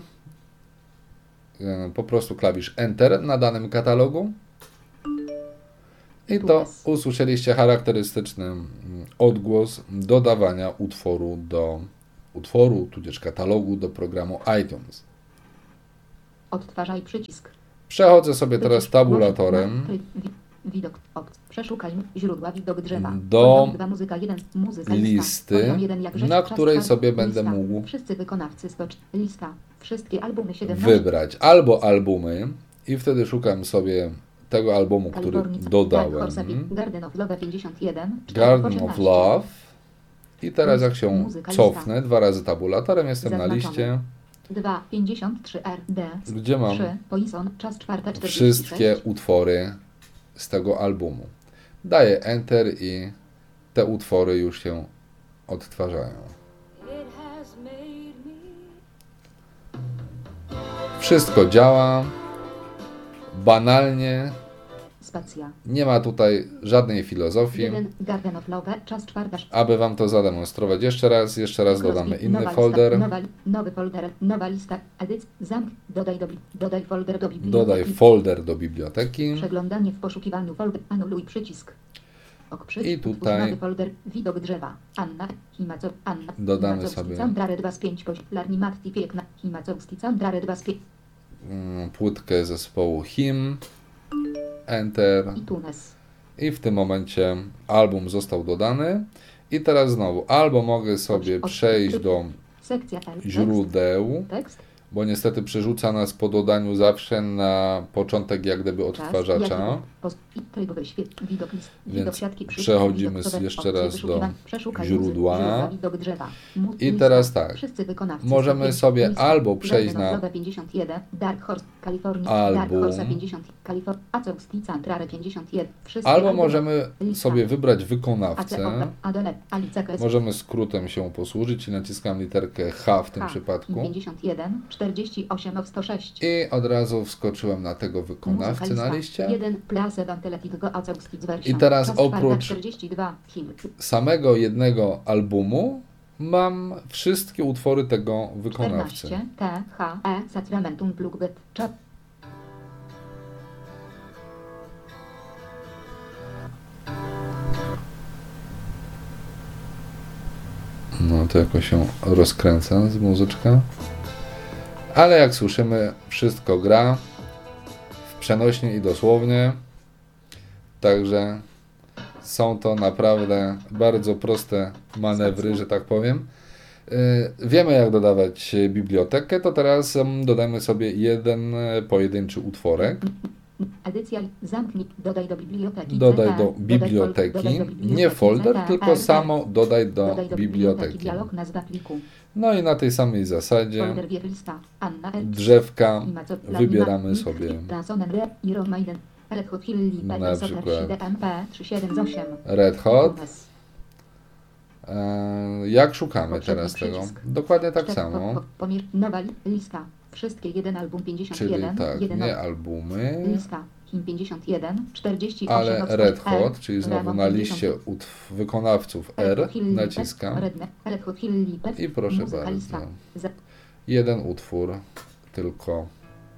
Po prostu klawisz Enter na danym katalogu. I to usłyszeliście charakterystyczny odgłos dodawania utworu do utworu, tudzież katalogu do programu iTunes. Odtwarzaj przycisk. Przechodzę sobie teraz tabulatorem Widok. Opc. Przeszukaj źródła. Widok drzewa. do dwa, muzyka jeden. Muzyka listy, lista. jeden, jak rzecz, na czas, której czas, sobie będę lista. mógł Wszyscy wykonawcy stocz. Lista. Wszystkie albumy siedemnaście. wybrać albo albumy i wtedy szukam sobie tego albumu, który Kalifornia, dodałem. Dark Horse, Garden of Love pięćdziesiąt jeden. Garden of Love. I teraz jak się Muzyka cofnę dwa razy tabulatorem, jestem na Zaznaczone. liście, dwa, pięćdziesiąt trzy R D. gdzie mam trzy, Poison, czas czwarta, czterdzieści sześć. wszystkie utwory z tego albumu. Daję Enter i te utwory już się odtwarzają. Wszystko działa banalnie, Spacja. nie ma tutaj żadnej filozofii. jeden, Garden of Love, czas czwarta. Aby Wam to zademonstrować jeszcze raz, jeszcze raz dodamy Crosby, inny nowa folder. Lista, nowa, nowy folder, nowa lista, edycja, zamk, dodaj, do, dodaj folder do biblioteki. Dodaj folder do biblioteki. Przeglądanie w poszukiwaniu folder, anuluj przycisk. Ok, przycisk. I tutaj nowy folder, widok drzewa, Anna, Himaco, Anna, dodamy Himacowski, sobie Candrare dwa z pięć, poś, Larni Matti Piekna, Himacowski, Candrare dwa z pięć. mm, płytkę zespołu Him. Enter. I Tunes. I w tym momencie album został dodany. I teraz znowu, albo mogę sobie przejść do Sekcja L, źródeł, tekst, bo niestety przerzuca nas po dodaniu zawsze na początek jak gdyby odtwarzacza. I tryb wyświetl, widok list, Więc widok siatki, przycisk, przechodzimy widok jeszcze opcje raz do wyszukiwań, przeszukaj źródła. muzyki, źródła, widok drzewa, mu- I lista, teraz tak, wszyscy wykonawcy, możemy pięć, sobie lista, albo przejść Garden of na Love pięćdziesiąt jeden, Dark Horse, California, album. Dark Horse pięćdziesiąt, California, Acowski, Cantrare pięćdziesiąt jeden, wszyscy Albo albumy, możemy lista, sobie wybrać A C O wykonawcę. P, Adele, Alice Kres, Możemy skrótem się posłużyć i naciskam literkę H w tym H, przypadku. pięćdziesiąt jeden, czterdzieści osiem of sto sześć. I od razu wskoczyłem na tego wykonawcę na liście. jeden, Place Danteletigo Acowski I teraz oprócz czterdzieści dwa, Him. samego jednego albumu mam wszystkie utwory tego wykonawcy. czternaście, T, H, E, Sacramentum Plugbet, Czap. No to jakoś się rozkręca z muzyczka. Ale jak słyszymy, wszystko gra w przenośnie i dosłownie. Także są to naprawdę bardzo proste manewry, że tak powiem. Yy, wiemy jak dodawać bibliotekę, to teraz um, dodamy sobie jeden pojedynczy utworek. Edycja, zamknij, dodaj do biblioteki. Dodaj C T, do dodaj biblioteki, fol- dodaj do biblioteki, nie folder, C T, tylko R, samo dodaj do dodaj do biblioteki. Dialog, nazwa pliku. No i na tej samej zasadzie Folder wier lista. Anna L. drzewka Imaco- wybieramy Nikt- sobie Transonem Re, Iron Maiden, Red Hot Chili Na Peppers, przykład D M P trzysta siedemdziesiąt osiem. Red Hot. Tunes. Eee, Jak szukamy Poprzedni teraz tego? przycisk. Dokładnie tak Cztery, samo. po- po- pomier- Nowa li- lista. Wszystkie jeden album pięćdziesiąt Czyli jeden. tak, jeden nie al- albumy, Lista. Him pięćdziesiąt jeden, czterdzieści osiem. ale od Red R, Hot, czyli znowu Ramon na pięćdziesiąt. liście utw- wykonawców Red R Hot Chili Peppers, naciskam Red, Red Hot Chili Peppers, i proszę muzyka bardzo. lista. Za- Jeden utwór tylko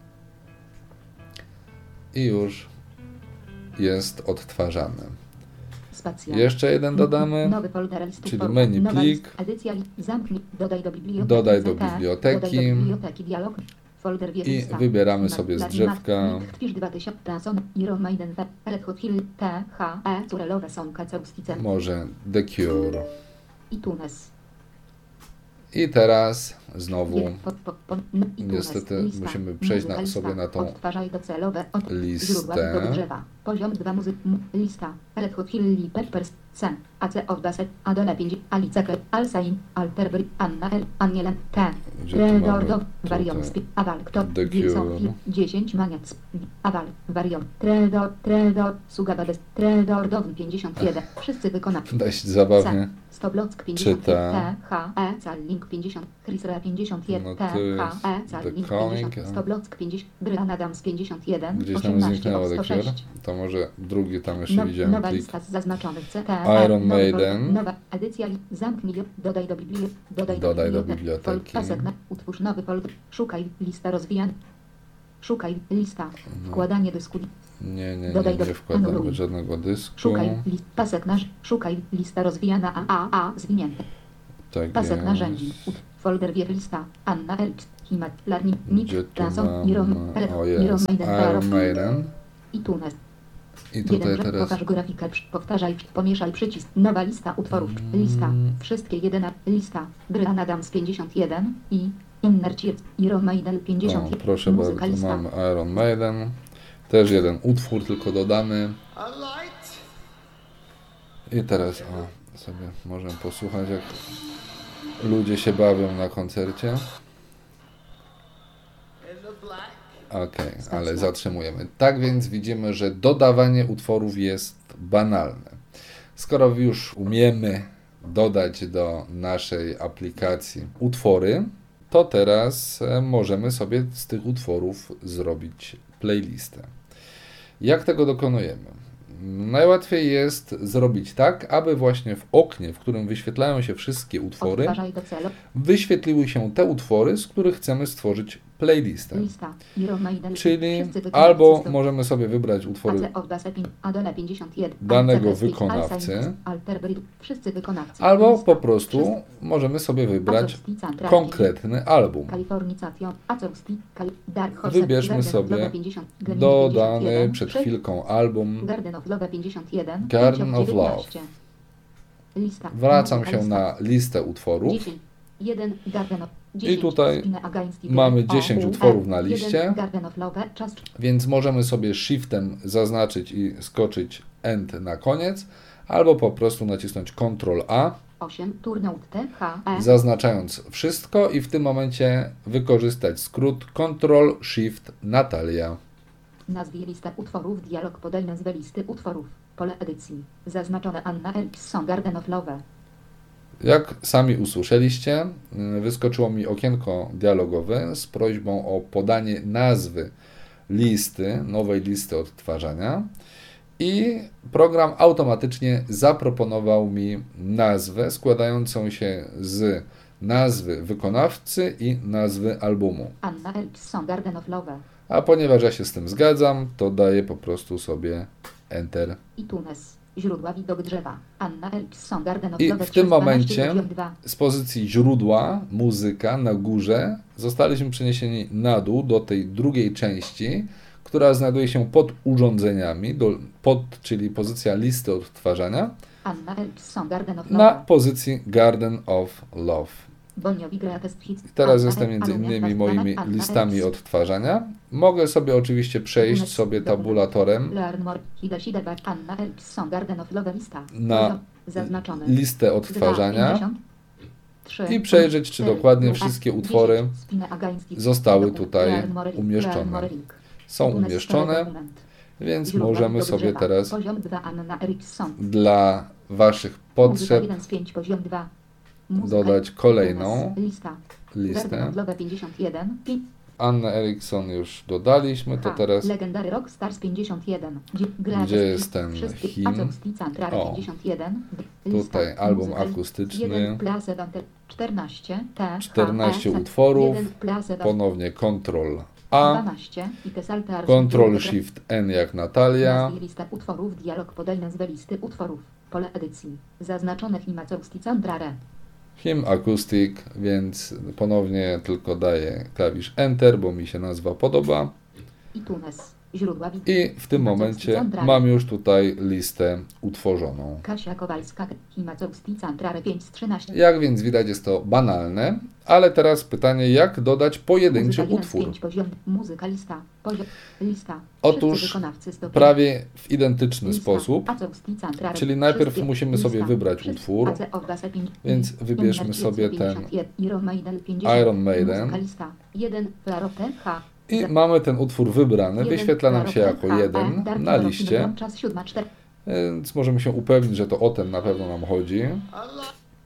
i już jest odtwarzany. Spacja. Jeszcze jeden dodamy, Nowy folder listy, czyli folder, menu nowa plik. list, Edycja, li- zamknij, dodaj do biblioteki. Dodaj do C T, biblioteki. Dodaj do biblioteki, dialog. Folder wier I lista. wybieramy Ma- sobie z Larry drzewka. Matt, Nick Twisz dwa tysiące, Transon, Iron Maiden, Red Hot Chili, T, H, E, Curelowe są Kacowskice Może The Cure. i Tunes. I teraz znowu Je- po- po- po- n- i Tunes. niestety Lista. musimy przejść Muzyka na, lista. sobie na tą Odtwarzaj docelowe od listę. źródła do drzewa. Poziom dwa muzyk. m- Lista. Red Hot Chili Peppers. C. A C of Baset. Adele pięć. Alice Kre. Alsain. Alterbry. Anna L. Anielen. T. Gdzie tu mamy Redordo. tutaj? Varion. Spi. Awal. Kto? The Wilson. Cure. Fi- dziesięć. Maniac. Awal. Varion. Tredor. Tredor. Sugabades. Tredor. Down pięćdziesiąt jeden. Wszyscy wykonawcy. dość zabawnie. C. Stoblock pięćdziesiąt Czyta. T H E Zalink pięćdziesiąt, Chrisra pięćdziesiąt jeden, No T to jest H E The Zalink Calling, pięćdziesiąt, a- Stoblock pięćdziesiąt, Brian Adams pięćdziesiąt jeden, Gdzieś tam osiemnaście zniknęło sto The Cure. sześć. To może drugi tam jeszcze No, widziałem nowa plik. lista z zaznaczonych C T E, Iron nowy Maiden. folder, nowa edycja, li- zamknij, dodaj do biblioteki, dodaj, Dodaj do biblioteki, biblioteki. pasek na, utwórz nowy folder, szukaj, lista rozwijana, szukaj, lista, wkładanie dysku, Nie, nie, Dodaj nie, do- nie wkładamy anuluj. żadnego dysku. szukaj, list, pasek nasz, szukaj, lista rozwijana, a, a, a, zwinięte, Tak pasek jest. narzędzi, ut, folder wier lista, Anna Elks, Himat, Larni, Nick, Gdzie tu Ransom, mam? Iron, O Iron jest, Maiden, Iron Maiden. i Tunes. I tutaj Jeden, teraz... pokaż grafikę, przy- powtarzaj, pomieszaj przycisk, nowa lista utworów, lista, wszystkie jedyna, lista, Brian Adams pięćdziesiąt jeden i Inner Circle, Iron Maiden pięćdziesiąt O, jeden, proszę muzyka bardzo, lista. mamy Iron Maiden. Też jeden utwór tylko dodamy. I teraz o, sobie możemy posłuchać, jak ludzie się bawią na koncercie. Okej, ale zatrzymujemy. Tak więc widzimy, że dodawanie utworów jest banalne. Skoro już umiemy dodać do naszej aplikacji utwory, to teraz e, możemy sobie z tych utworów zrobić playlistę. Jak tego dokonujemy? Najłatwiej jest zrobić tak, aby właśnie w oknie, w którym wyświetlają się wszystkie utwory, Odtwarzaj do celu, wyświetliły się te utwory, z których chcemy stworzyć playlistę. lista, Iron Maiden, Czyli wszyscy wykonawcy albo stop- możemy sobie wybrać utwory A C of Bassepin, Adele pięćdziesiąt jeden, danego Alcebestik, wykonawcy, Alzheimer's, Alterbridge, wszyscy wykonawcy, albo lista, po prostu wszyscy- możemy sobie wybrać Azowski, Central, konkretny album. Kalifornication, Azowski, Kali- Dark Horse, Wybierzmy Garden of sobie Love pięćdziesiąt, Gremlin dodany pięćdziesiąt jeden, przed sześć, chwilką album. Garden of Love pięćdziesiąt jeden, Garden pięć of Love. dziewiętnaście. Lista. Wracam muzyka się lista. na listę utworów. dziesięć, jeden, Garden of dziesięć, tutaj Spinę Against the mamy Grain, dziesięć O, U, utworów na jeden, liście. Garden of Love, czas Więc możemy sobie shiftem zaznaczyć i skoczyć end na koniec, albo po prostu nacisnąć kontrol A, osiem, Turnout T, H, E, zaznaczając wszystko i w tym momencie wykorzystać skrót kontrol shift Natalia. nazwij listę utworów, dialog podaj nazwę listy utworów, pole edycji, zaznaczone Anna Elkson, Garden of Love. Jak sami usłyszeliście, y, wyskoczyło mi okienko dialogowe z prośbą o podanie nazwy listy, nowej listy odtwarzania i program automatycznie zaproponował mi nazwę składającą się z nazwy wykonawcy i nazwy albumu. Anna Elkson, Garden of Love. A ponieważ ja się z tym zgadzam, to daję po prostu sobie Enter. I Tunes. Źródła widok drzewa. Anna Elkson, Garden of I Love. w tym trzysta dwanaście, momencie poziom dwa. z pozycji źródła, muzyka na górze, zostaliśmy przeniesieni na dół do tej drugiej części, która znajduje się pod urządzeniami, do, pod, czyli pozycja listy odtwarzania, Anna Elkson, Garden of na Love. pozycji Garden of Love. Boniowi Greatest Hits. I teraz Anna jestem El- między Alunia, innymi Plastana, moimi Anna listami Elkson. odtwarzania. Mogę sobie oczywiście przejść Tunes, sobie Dobra. tabulatorem Learn more. Hidesi Debak. Anna Elkson, Garden of Love. Lista. na Poziom zaznaczone. listę dwa, odtwarzania pięćdziesiąt, trzy, i przejrzeć, czy cztery, dokładnie dwa, wszystkie dziesięć, utwory Spinę Against the- zostały Dokument. tutaj Learn more link, umieszczone. Learn more link. są Tunes, umieszczone, stary dokument. więc Źródła możemy widok sobie drzewa. teraz Poziom dwa. Anna Elkson. dla Waszych Muzyka potrzeb jeden z pięciu, poziom dwa. Muzyka dodać kolejną Tunes, lista. listę. Garden of Love pięćdziesiąt jeden. Pi- Anna Eriksson już dodaliśmy, to H. teraz Legendary Rockstars pięćdziesiąt jeden. Gdzie, gra Gdzie jest ten wszystkie, hymn? Azowski Centrale O. pięćdziesiąt jeden. Tutaj album muzyka, akustyczny. jeden, Place Dante, czternaście. T, czternaście H, E, utworów, jeden, Place Dante, ponownie Ctrl A, dwanaście. I te salty Ctrl Shift N jak Natalia. Nazwij listę utworów, dialog podaj nazwę listy utworów, pole edycji, zaznaczone w Azowski Centrale. Hymn Acoustic, więc ponownie tylko daję klawisz Enter, bo mi się nazwa podoba. I Tunes. Źródła widok. I w tym momencie Centrale. mam już tutaj listę utworzoną. Kasia Kowalska, Himacowski Centrale pięć z trzynaście. Jak więc widać, jest to banalne, ale teraz pytanie, jak dodać pojedynczy Muzyka jeden z utwór? pięciu, poziom, muzyka lista, poziom, lista. Otóż Wszyscy wykonawcy sto pięć. prawie w identyczny Lista. sposób, Azowski Centrale. czyli najpierw Wszystkie. musimy sobie Lista. wybrać Wszyscy. utwór, A C of Bassepin. więc wybierzmy Inner sobie Circle ten pięćdziesiąt jeden. Iron Maiden pięćdziesiąt. Iron Maiden. Muzyka lista. jeden, Flaro T H. i mamy ten utwór wybrany, jeden, wyświetla nam Flaro się T jako H, jeden E, Dark na Horse, liście, Czas siódma, cztery. więc możemy się upewnić, że to o ten na pewno nam chodzi.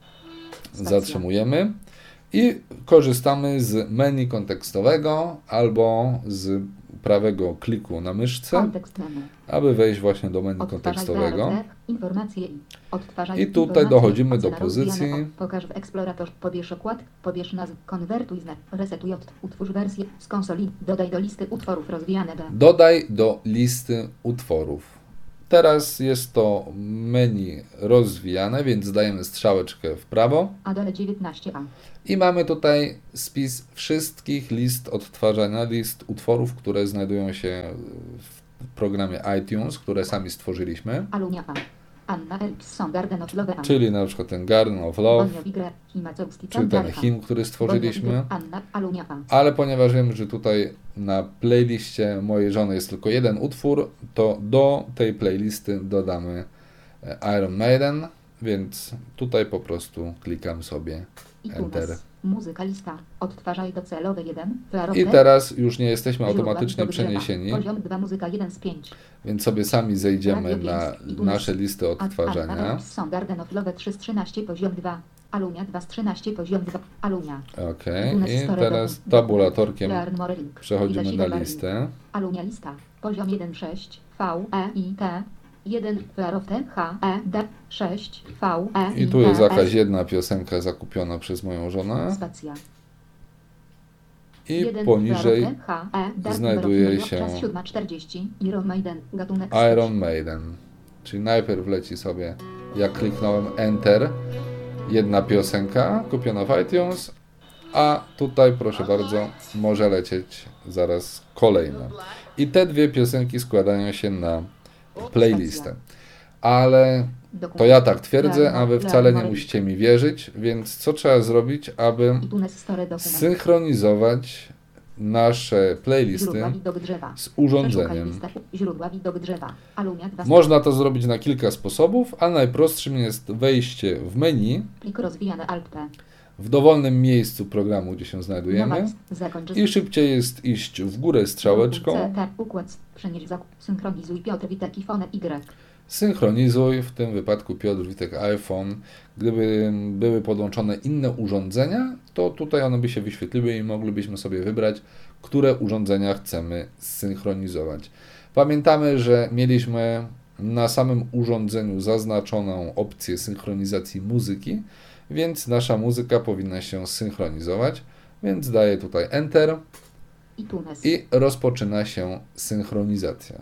zatrzymujemy i korzystamy z menu kontekstowego albo z prawego kliku na myszce, Kontekst menu. aby wejść właśnie do menu Odtwarzaj kontekstowego. W A R T, informacje i odtwarzaj I tutaj informacje, dochodzimy do ocena pozycji. rozwijane o- Pokaż w eksploratorze, pobierz okład, pobierz nazwę, konwertuj znak, resetuj, od- utwórz wersję z konsoli, dodaj do listy utworów rozwijane B. Dodaj do listy utworów. Teraz jest to menu rozwijane, więc dajemy strzałeczkę w prawo Adele dziewiętnaście A. i mamy tutaj spis wszystkich list odtwarzania, list utworów, które znajdują się w programie iTunes, które sami stworzyliśmy, Alunia A. Anna Eriksson, Garden of Love A. czyli na przykład ten Garden of Love, Bonio Wigre, Himacowski, czy ten Cantarka. hymn, który stworzyliśmy. Bonio Wigre, Anna, Alunia A. Ale ponieważ wiem, że tutaj na playliście mojej żony jest tylko jeden utwór, to do tej playlisty dodamy e, Iron Maiden, więc tutaj po prostu klikam sobie I Enter. Tunes. Muzyka lista. Odtwarzaj docelowy jeden. I teraz już nie jesteśmy Źródła automatycznie do drzewa. przeniesieni, Poziom dwa, muzyka jeden z pięć. więc sobie sami zejdziemy Radio na pięć i Tunes. nasze listy odtwarzania. Są Garden of Love trzy z trzynaście, poziom dwa. Alunia dwa z trzynaście, poziom dwa. Alunia. Ok, Tunes i Store teraz Document. tabulatorkiem Learn more link. przechodzimy Widać na ile listę. Alunia lista. Poziom jeden sześć. V, E, I, T. jeden Clarofte, H, E, D. sześć, V, E, I tu jest T, jakaś S. jedna piosenka zakupiona przez moją żonę. Spacja. I jeden poniżej Clarofte, H, E, Dark znajduje Mirror, się Czas siódma czterdzieści. Iron Maiden. Gatunek Iron Maiden. Czyli najpierw leci sobie, jak kliknąłem Enter, jedna piosenka kupiona w iTunes, a tutaj proszę bardzo, może lecieć zaraz kolejna. I te dwie piosenki składają się na playlistę. Ale to ja tak twierdzę, a wy wcale nie musicie mi wierzyć, więc co trzeba zrobić, aby Tunes Store Document. synchronizować nasze Źródła playlisty widok drzewa. z Przeszukaj urządzeniem. listę. Źródła widok drzewa. Alunia dwa. Można to zrobić na kilka sposobów, a najprostszym jest wejście w menu Plik rozwijany Alt P. w dowolnym miejscu programu, gdzie się znajdujemy, Nowa- Zakończ. i szybciej jest iść w górę strzałeczką, C, T, układ. Przenieść zakup. Synchronizuj Piotr Witek i Fone Y. synchronizuj, w tym wypadku Piotr Witek iPhone. Gdyby były podłączone inne urządzenia, to tutaj one by się wyświetliły i moglibyśmy sobie wybrać, które urządzenia chcemy zsynchronizować. Pamiętamy, że mieliśmy na samym urządzeniu zaznaczoną opcję synchronizacji muzyki, więc nasza muzyka powinna się synchronizować, więc daję tutaj Enter I Tunes. i rozpoczyna się synchronizacja.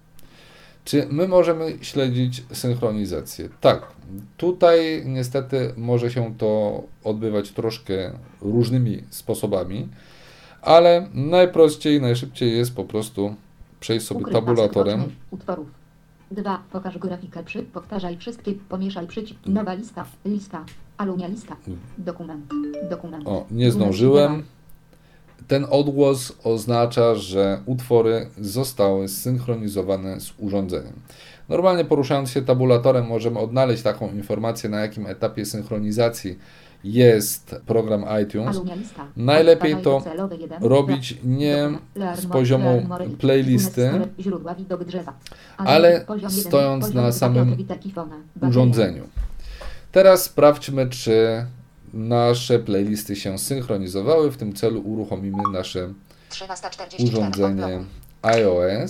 Czy my możemy śledzić synchronizację? Tak. Tutaj niestety może się to odbywać troszkę różnymi sposobami, ale najprościej, najszybciej jest po prostu przejść sobie Ukryj pasek tabulatorem. boczny utworów. dwa. Pokaż grafikę przy. Powtarzaj wszystkie. Pomieszaj przycisk. Nowa lista. Lista. Alunia lista. Dokument. Dokument. O, nie zdążyłem. Ten odgłos oznacza, że utwory zostały zsynchronizowane z urządzeniem. Normalnie poruszając się tabulatorem możemy odnaleźć taką informację, na jakim etapie synchronizacji jest program iTunes. Alunia lista. Najlepiej Odtwarzaj to docelowy jeden. robić nie Dokument. Learn z more, poziomu learn more. playlisty, Tunes Store. Źródła widok drzewa. ale Poziom jeden. stojąc Poziom na dwa. samym Piotr Witek i Fone. Bateria. urządzeniu. Teraz sprawdźmy, czy nasze playlisty się synchronizowały. W tym celu uruchomimy nasze trzynaście czterdzieści cztery. urządzenie iOS.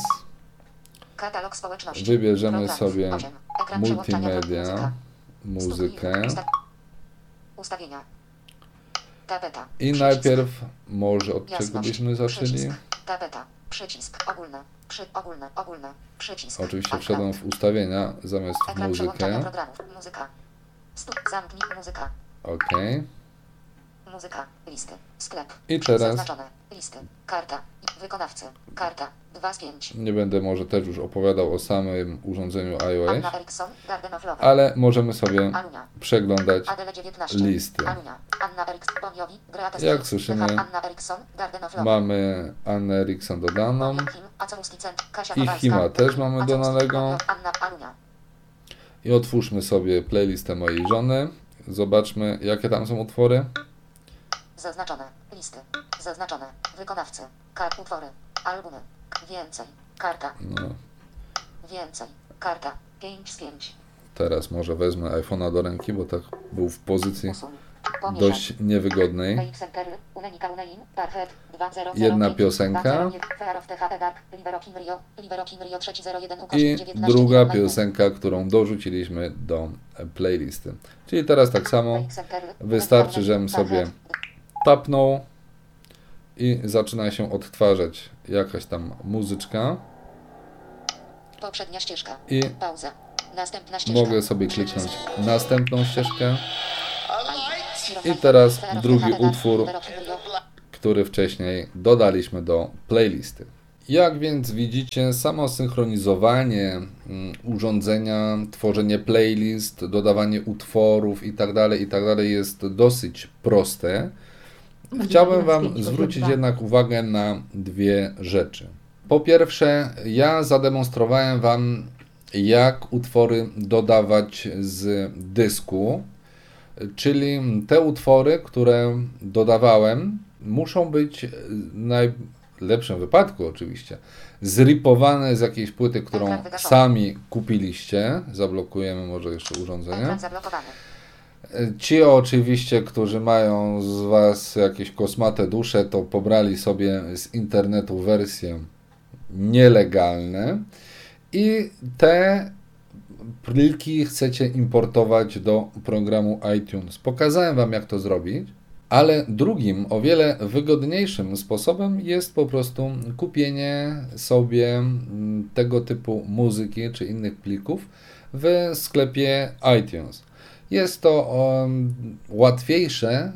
Katalog społeczności. Wybierzemy Programów. sobie osiem. Ekran przełączania do multimedia, muzykę Usta- Ustawienia. Tapeta. i Przycisk. najpierw może od czego Jasność. byśmy zaczęli? Przycisk. Tapeta. Przycisk. Ogólne. Przy... Ogólne. Ogólne. Przycisk. Oczywiście Ekran. wszedłem w ustawienia zamiast w Ekran przełączania muzykę. programów. Muzyka. Stu... Zamknij muzyka. Ok. Muzyka. Listy. Sklep. I teraz Zaznaczone. Listy. Karta. Wykonawcy. Karta. dwa z pięć. nie będę może też już opowiadał o samym urządzeniu iOS, Anna Eriksson. Garden of Love. ale możemy sobie Alunia. przeglądać Adele dziewiętnaście. listy. Alunia. Anna Eriksson. Boniowi. Greatest Jak Hits. słyszymy, Anna Eriksson. Garden of Love. mamy Annę Eriksson dodaną Him, Acoluski Cent, Kasia i Kowalska. Hima też mamy Acoluski, dodanego. Anna Alunia. I otwórzmy sobie playlistę mojej żony. Zobaczmy, jakie tam są utwory. Zaznaczone. Listy. Zaznaczone. Wykonawcy. Kart utwory. Albumy. Więcej. Karta. No, Więcej. Karta. pięć z pięć. teraz może wezmę iPhone'a do ręki, bo tak był w pozycji Usuń. dość niewygodnej. Jedna piosenka i druga piosenka, którą dorzuciliśmy do playlisty. Czyli teraz tak samo wystarczy, żebym sobie tapnął i zaczyna się odtwarzać jakaś tam muzyczka. Poprzednia ścieżka. I pauza. Następna ścieżka. Mogę sobie kliknąć następną ścieżkę. I teraz drugi utwór, który wcześniej dodaliśmy do playlisty. Jak więc widzicie, samo synchronizowanie urządzenia, tworzenie playlist, dodawanie utworów itd., itd. jest dosyć proste. Chciałbym Wam zwrócić jednak uwagę na dwie rzeczy. Po pierwsze, ja zademonstrowałem Wam, jak utwory dodawać z dysku, czyli te utwory, które dodawałem, muszą być w najlepszym wypadku oczywiście zripowane z jakiejś płyty, którą sami kupiliście. Zablokujemy może jeszcze urządzenie. Ci oczywiście, którzy mają z Was jakieś kosmate dusze, to pobrali sobie z internetu wersje nielegalne i te pliki chcecie importować do programu iTunes. Pokazałem Wam, jak to zrobić, ale drugim, o wiele wygodniejszym sposobem jest po prostu kupienie sobie tego typu muzyki czy innych plików w sklepie iTunes. Jest to um, łatwiejsze,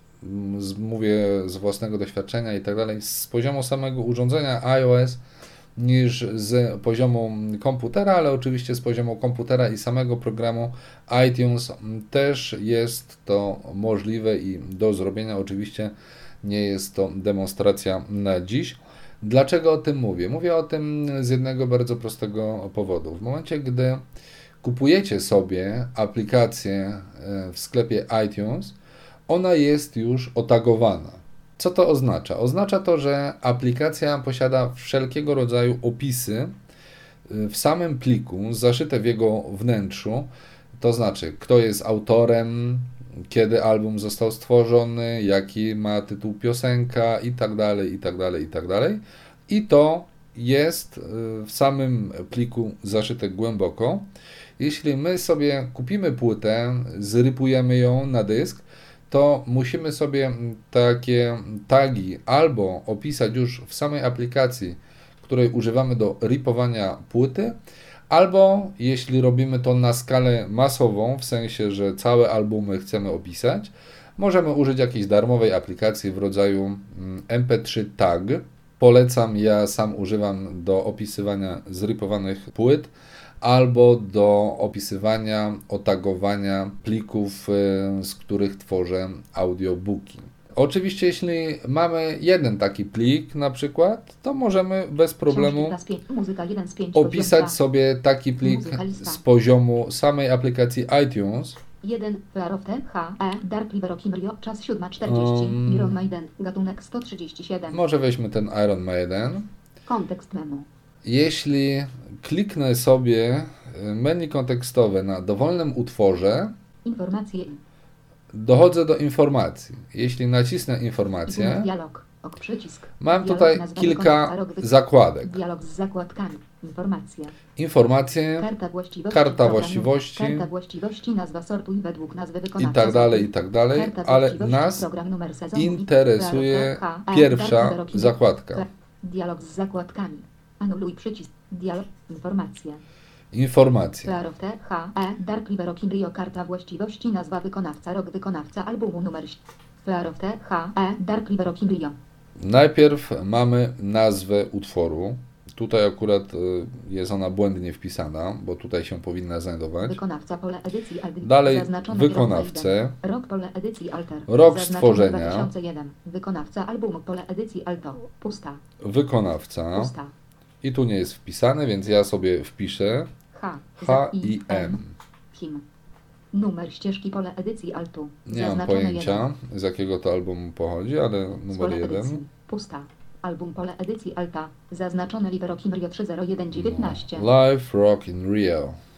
z, mówię z własnego doświadczenia i tak dalej, z poziomu samego urządzenia iOS niż z poziomu komputera, ale oczywiście z poziomu komputera i samego programu iTunes też jest to możliwe i do zrobienia. Oczywiście nie jest to demonstracja na dziś. Dlaczego o tym mówię? Mówię o tym z jednego bardzo prostego powodu. W momencie, gdy kupujecie sobie aplikację w sklepie iTunes, ona jest już otagowana. Co to oznacza? Oznacza to, że aplikacja posiada wszelkiego rodzaju opisy w samym pliku, zaszyte w jego wnętrzu, to znaczy kto jest autorem, kiedy album został stworzony, jaki ma tytuł piosenka i tak dalej, i tak dalej, i tak dalej. I to jest w samym pliku zaszyte głęboko. Jeśli my sobie kupimy płytę, zrypujemy ją na dysk, to musimy sobie takie tagi albo opisać już w samej aplikacji, której używamy do ripowania płyty, albo jeśli robimy to na skalę masową, w sensie, że całe albumy chcemy opisać, możemy użyć jakiejś darmowej aplikacji w rodzaju em pe trzy tag. Polecam, ja sam używam do opisywania zripowanych płyt, albo do opisywania, otagowania plików, z których tworzę audiobooki. Oczywiście, jeśli mamy jeden taki plik na przykład, to możemy bez problemu opisać sobie taki plik z poziomu samej aplikacji iTunes. jeden Clarofte H E Dark River Kimrio, czas siódma czterdzieści, um, Iron Maiden, gatunek sto trzydzieści siedem. Może weźmy ten Iron Maiden. Kontekst menu. Jeśli kliknę sobie menu kontekstowe na dowolnym utworze, informacje, dochodzę do informacji. Jeśli nacisnę informację, dialog, ok, przycisk, mam dialog, tutaj nazwa kilka wykonawca, zakładek. Dialog z zakładkami, informacje, informacje, karta właściwości, karta właściwości, karta właściwości, nazwa sortuj według nazwy i wykonawca, tak dalej, i tak dalej, ale nas interesuje pierwsza zakładka. Dialog z zakładkami. Anuluj przycisk. Dialog. Informacje. Informacje. Clarofte H E Dark River Kimrio, karta właściwości, nazwa wykonawca, rok wykonawca, albumu, numer. Clarofte H E Dark River Kimrio. Najpierw mamy nazwę utworu. Tutaj akurat jest ona błędnie wpisana, bo tutaj się powinna znajdować. Wykonawca, pole edycji, dalej wykonawcę, rok, pole edycji, alter, rok stworzenia, dwa tysiące jeden. Wykonawca albumu, pole edycji, alto, pusta, wykonawca, pusta. I tu nie jest wpisane, więc ja sobie wpiszę H, H I M. Him. Numer ścieżki, pole edycji, altu. Nie mam pojęcia, jeden. Z jakiego to albumu pochodzi, ale numer jeden. Pusta. Album, pole edycji, alta. Zaznaczone Live Rock in Rio trzy zero jeden dziewiętnaście. Live Rock in Rio.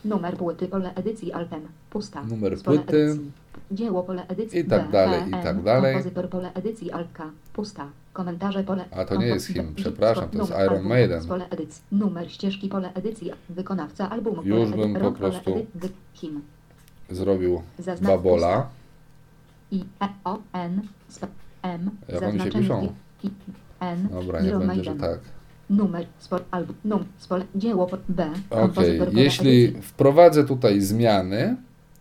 Numer płyty pole edycji Altem. Pusta. Numer Z pole płyty. edycji. Dzieło pole edycji I tak B, dalej, E, i N. tak dalej. Kompozytor pole edycji Altka. Pusta. Komentarze pole. A to nie jest kompo- hymn, D- przepraszam, to jest numer Iron albumu Maiden. Z pole edycji. Numer ścieżki pole edycji. Wykonawca albumu. Już pole bym edy- po rok, pole prostu edy- wy- hymn. Zrobił Zaznacz babola. I E O N sp- M. Jak oni się zaznaczenie piszą? I, I N. Dobra, nie Iron będzie, że Maiden. tak. Numer sport album. Num spole dzieło pod B. Okej, kompozytor pole jeśli edycji. wprowadzę tutaj zmiany,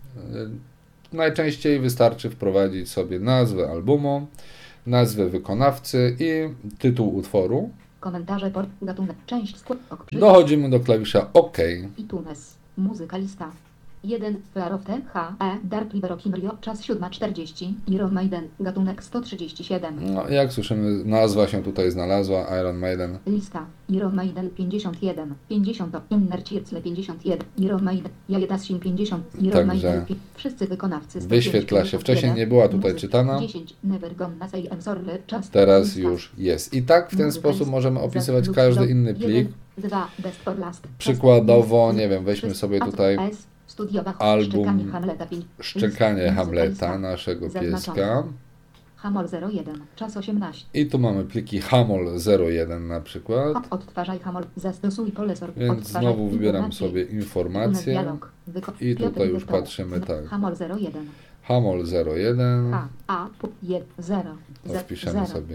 y, najczęściej wystarczy wprowadzić sobie nazwę albumu, nazwę wykonawcy i tytuł utworu. Komentarze port gatunek część skład ok przycisk. Dochodzimy do klawisza OK. iTunes. Muzyka lista. jeden. Fearofte H. E. Dark Libero Kimrio. Czas siódma czterdzieści. Iron Maiden. Gatunek sto trzydzieści siedem. No, jak słyszymy, nazwa się tutaj znalazła, Iron Maiden. Lista. Iron Maiden pięćdziesiąt jeden. pięćdziesiąt. Inner Circle pięćdziesiąt jeden. Iron Maiden. Jajedasin pięćdziesiąt. Iron Także Maiden. pi- Wszyscy wykonawcy. sto Wyświetla się. pięćdziesiąt Wcześniej jeden. nie była tutaj Muzyka. czytana. dziesięć. Never Gonna Say I'm Sorry. Czas. Teraz lista. już jest. I tak w ten Muzyka sposób lista. możemy Za- opisywać lub każdy do- inny jeden, plik. dwa. Best for last. Czas. Przykładowo, List. nie wiem, weźmy Wszyscy- sobie A- tutaj S. Studiowa album Szczekanie Hamleta pięć. Szczekanie List. Hamleta, Muzyka lista. naszego Zaznaczone. pieska. Hamol zero jeden. Czas osiemnaście. I tu mamy pliki Hamol zero jeden na przykład. O, odtwarzaj Hamol. Zastosuj pole sort. Więc Odtwarzaj znowu wybieram informacje. sobie informacje. Dialog. Wyko- I Piotr tutaj już Wykoł. patrzymy tak. Hamol zero jeden. Hamol zero jeden. H. A. P. jeden. zero. To Z. wpiszemy zero. sobie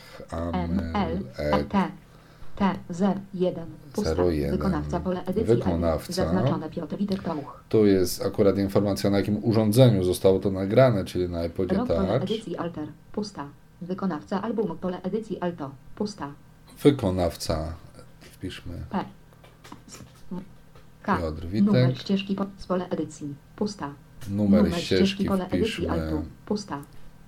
M. Hamel L. E. T. T. zero jeden. Pusta. zero jeden. Wykonawca pole edycji. Wykonawca. Zaznaczone Piotr Witek Tauch. Tu jest akurat informacja, na jakim urządzeniu zostało to nagrane, czyli na iPodzie Rok pole Touch. edycji Alter. Pusta. Wykonawca albumu pole edycji Alto. Pusta. Wykonawca. Wpiszmy P. S. M. K. Piotr Numer Witek. ścieżki po, z pole edycji. Pusta. Numer ścieżki pole edycji wpiszmy Altu. Pusta.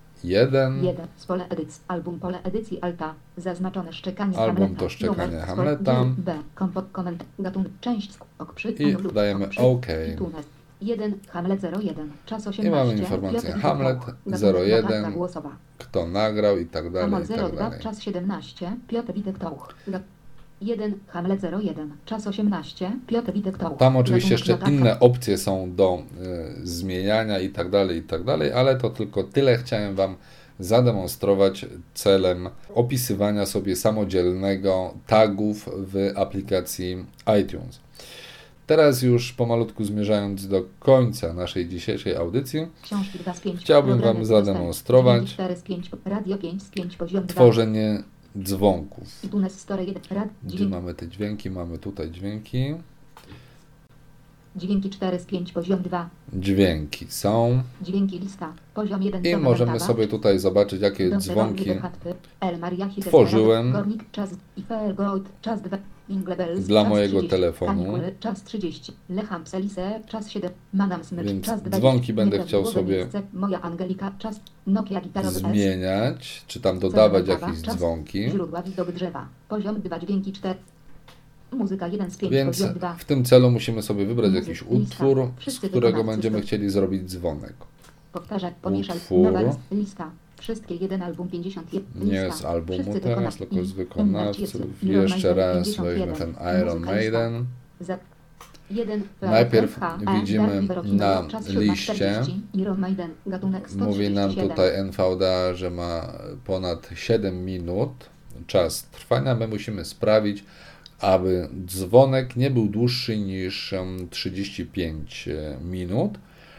jeden. jeden. Z pole edycji. Album pole edycji Alta. Zaznaczone szczekanie Album Hamleta. to szczekanie Numer, Hamleta. D. B. Kompot koment. Gatunek. Część. Ok. Przy. I anulu- dajemy ok, przy- OK. iTunes. jeden. Hamlet zero jeden. Czas I osiemnaście. mamy informację Piotr Hamlet Witek Tauch. Gatunek zero jeden. notatka głosowa. Kto nagrał i tak dalej, Hamol i zero tak dwa. dalej. Czas siedemnaście. Piotr Witek Tauch. Ga- jeden. Hamlet zero jeden. Czas osiemnaście. Piotr Witek Tauch. Tam oczywiście Gatunek jeszcze notatka. inne opcje są do y, zmieniania i tak dalej, i tak dalej, ale to tylko tyle chciałem Wam zademonstrować celem opisywania sobie samodzielnego tagów w aplikacji iTunes. Teraz już pomalutku zmierzając do końca naszej dzisiejszej audycji, Książki dwa z pięć. chciałbym Programy Wam dostępne. zademonstrować cztery z pięć. Radio pięć z pięć. Poziom dwa. tworzenie dzwonków. iTunes Store jeden. Rad. Gdzie Dźwięk, mamy te dźwięki? Mamy tutaj dźwięki. dźwięki cztery z pięć. Poziom dwa. Dźwięki są. Dźwięki lista. Poziom jeden. I Zona możemy Warszawa. sobie tutaj zobaczyć, jakie Docelowy dzwonki Wychatwy. El Maria Hides tworzyłem Parade, Gornik, czas i Fairgold, czas dwa. Ingle Bells, dla czas mojego trzydzieści. telefonu. Kanikuły, czas trzydzieści. Lecham Selise, czas siedem. Manam Smycz, Więc czas dwadzieścia. dzwonki będę chciał Nieprawidłowe sobie miejsce. Moja Angelika, czas. Nokia gitarowy S. zmieniać, czy tam dodawać Cena kawa, jakieś czas, dzwonki. Źródła widok drzewa. Poziom dwa. Dźwięki cztery. Muzyka jeden z pięć. Więc Poziom dwa. w tym celu musimy sobie wybrać Muzyk, jakiś lista. utwór, z Wszyscy którego wykonawcy będziemy sto- chcieli zrobić dzwonek. Powtarzaj, pomieszaj. Utwór. Nowa list, lista. Wszystkie jeden album pięćdziesiąt jeden. Nie lista. z albumu Wszyscy teraz, wykonawcy. tylko z I- wykonawców. Iron Jeszcze Maiden raz pięćdziesiąt weźmy jeden. ten Iron Muzyka lista. Maiden. Za jeden. Najpierw H, E, widzimy Dark Liberokino, na czas siódma liście. czterdzieści. Iron Maiden, gatunek sto Mówi trzydzieści nam siedem. tutaj N V D A, że ma ponad siedem minut czas trwania. My musimy sprawić, aby dzwonek nie był dłuższy niż em, trzydzieści pięć minut.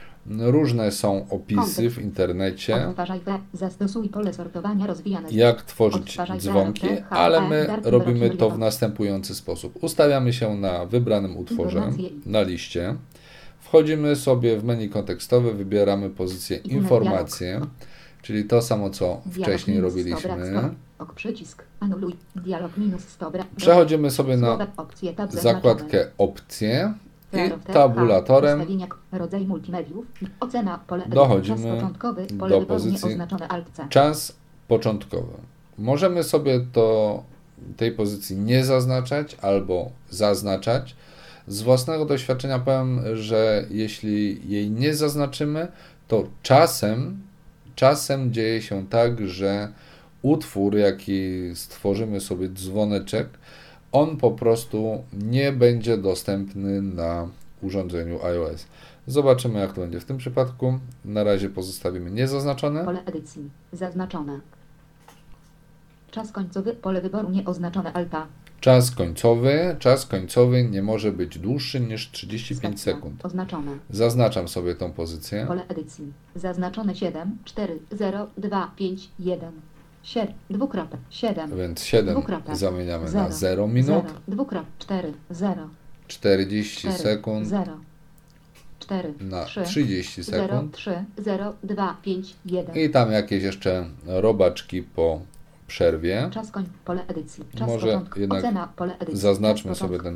Różne są opisy w internecie, Odtwarzaj te, zastosuj pole sortowania rozwijane. jak tworzyć Odtwarzaj dzwonki, T, H, ale E, my Dark robimy to Liberokino. w następujący sposób. Ustawiamy się na wybranym utworze, Informacje. na liście. Wchodzimy sobie w menu kontekstowe, wybieramy pozycję I numer informacje, czyli to samo, co Dialog wcześniej minus sto robiliśmy. brak, stop. Ok, przycisk. Anuluj. Dialog minus sto brak. Przechodzimy sobie na Słowa, opcje, tab zaznaczone. zakładkę opcje i T, tabulatorem H, ustawienia, rodzaj multimediów, ocena, pole dochodzimy czas początkowy, pole do wyboru pozycji nieoznaczone Alt-C. czas początkowy. Możemy sobie to, tej pozycji nie zaznaczać albo zaznaczać. Z własnego doświadczenia powiem, że jeśli jej nie zaznaczymy, to czasem, czasem dzieje się tak, że utwór, jaki stworzymy sobie dzwoneczek, on po prostu nie będzie dostępny na urządzeniu iOS. Zobaczymy, jak to będzie w tym przypadku. Na razie pozostawimy niezaznaczone. Pole edycji. Zaznaczone. Czas końcowy. Pole wyboru nieoznaczone Alta. Czas końcowy. Czas końcowy nie może być dłuższy niż trzydzieści pięć Stacja. sekund. Oznaczone. Zaznaczam sobie tą pozycję. Pole edycji. Zaznaczone siedem, cztery, zero, dwa, pięć, jeden. siedem, dwukropek, siedem. Więc siedem dwukropek, zamieniamy zero, na zero minut. zero, dwukropek, cztery, zero, czterdzieści cztery, sekund zero, cztery, na trzy, trzydzieści zero, sekund. trzy, zero, dwa, pięć, jeden. I tam jakieś jeszcze robaczki po przerwie. Czas koń, pole edycji. Czas Może początku. jednak Ocena, pole edycji. Zaznaczmy Czas sobie początku. ten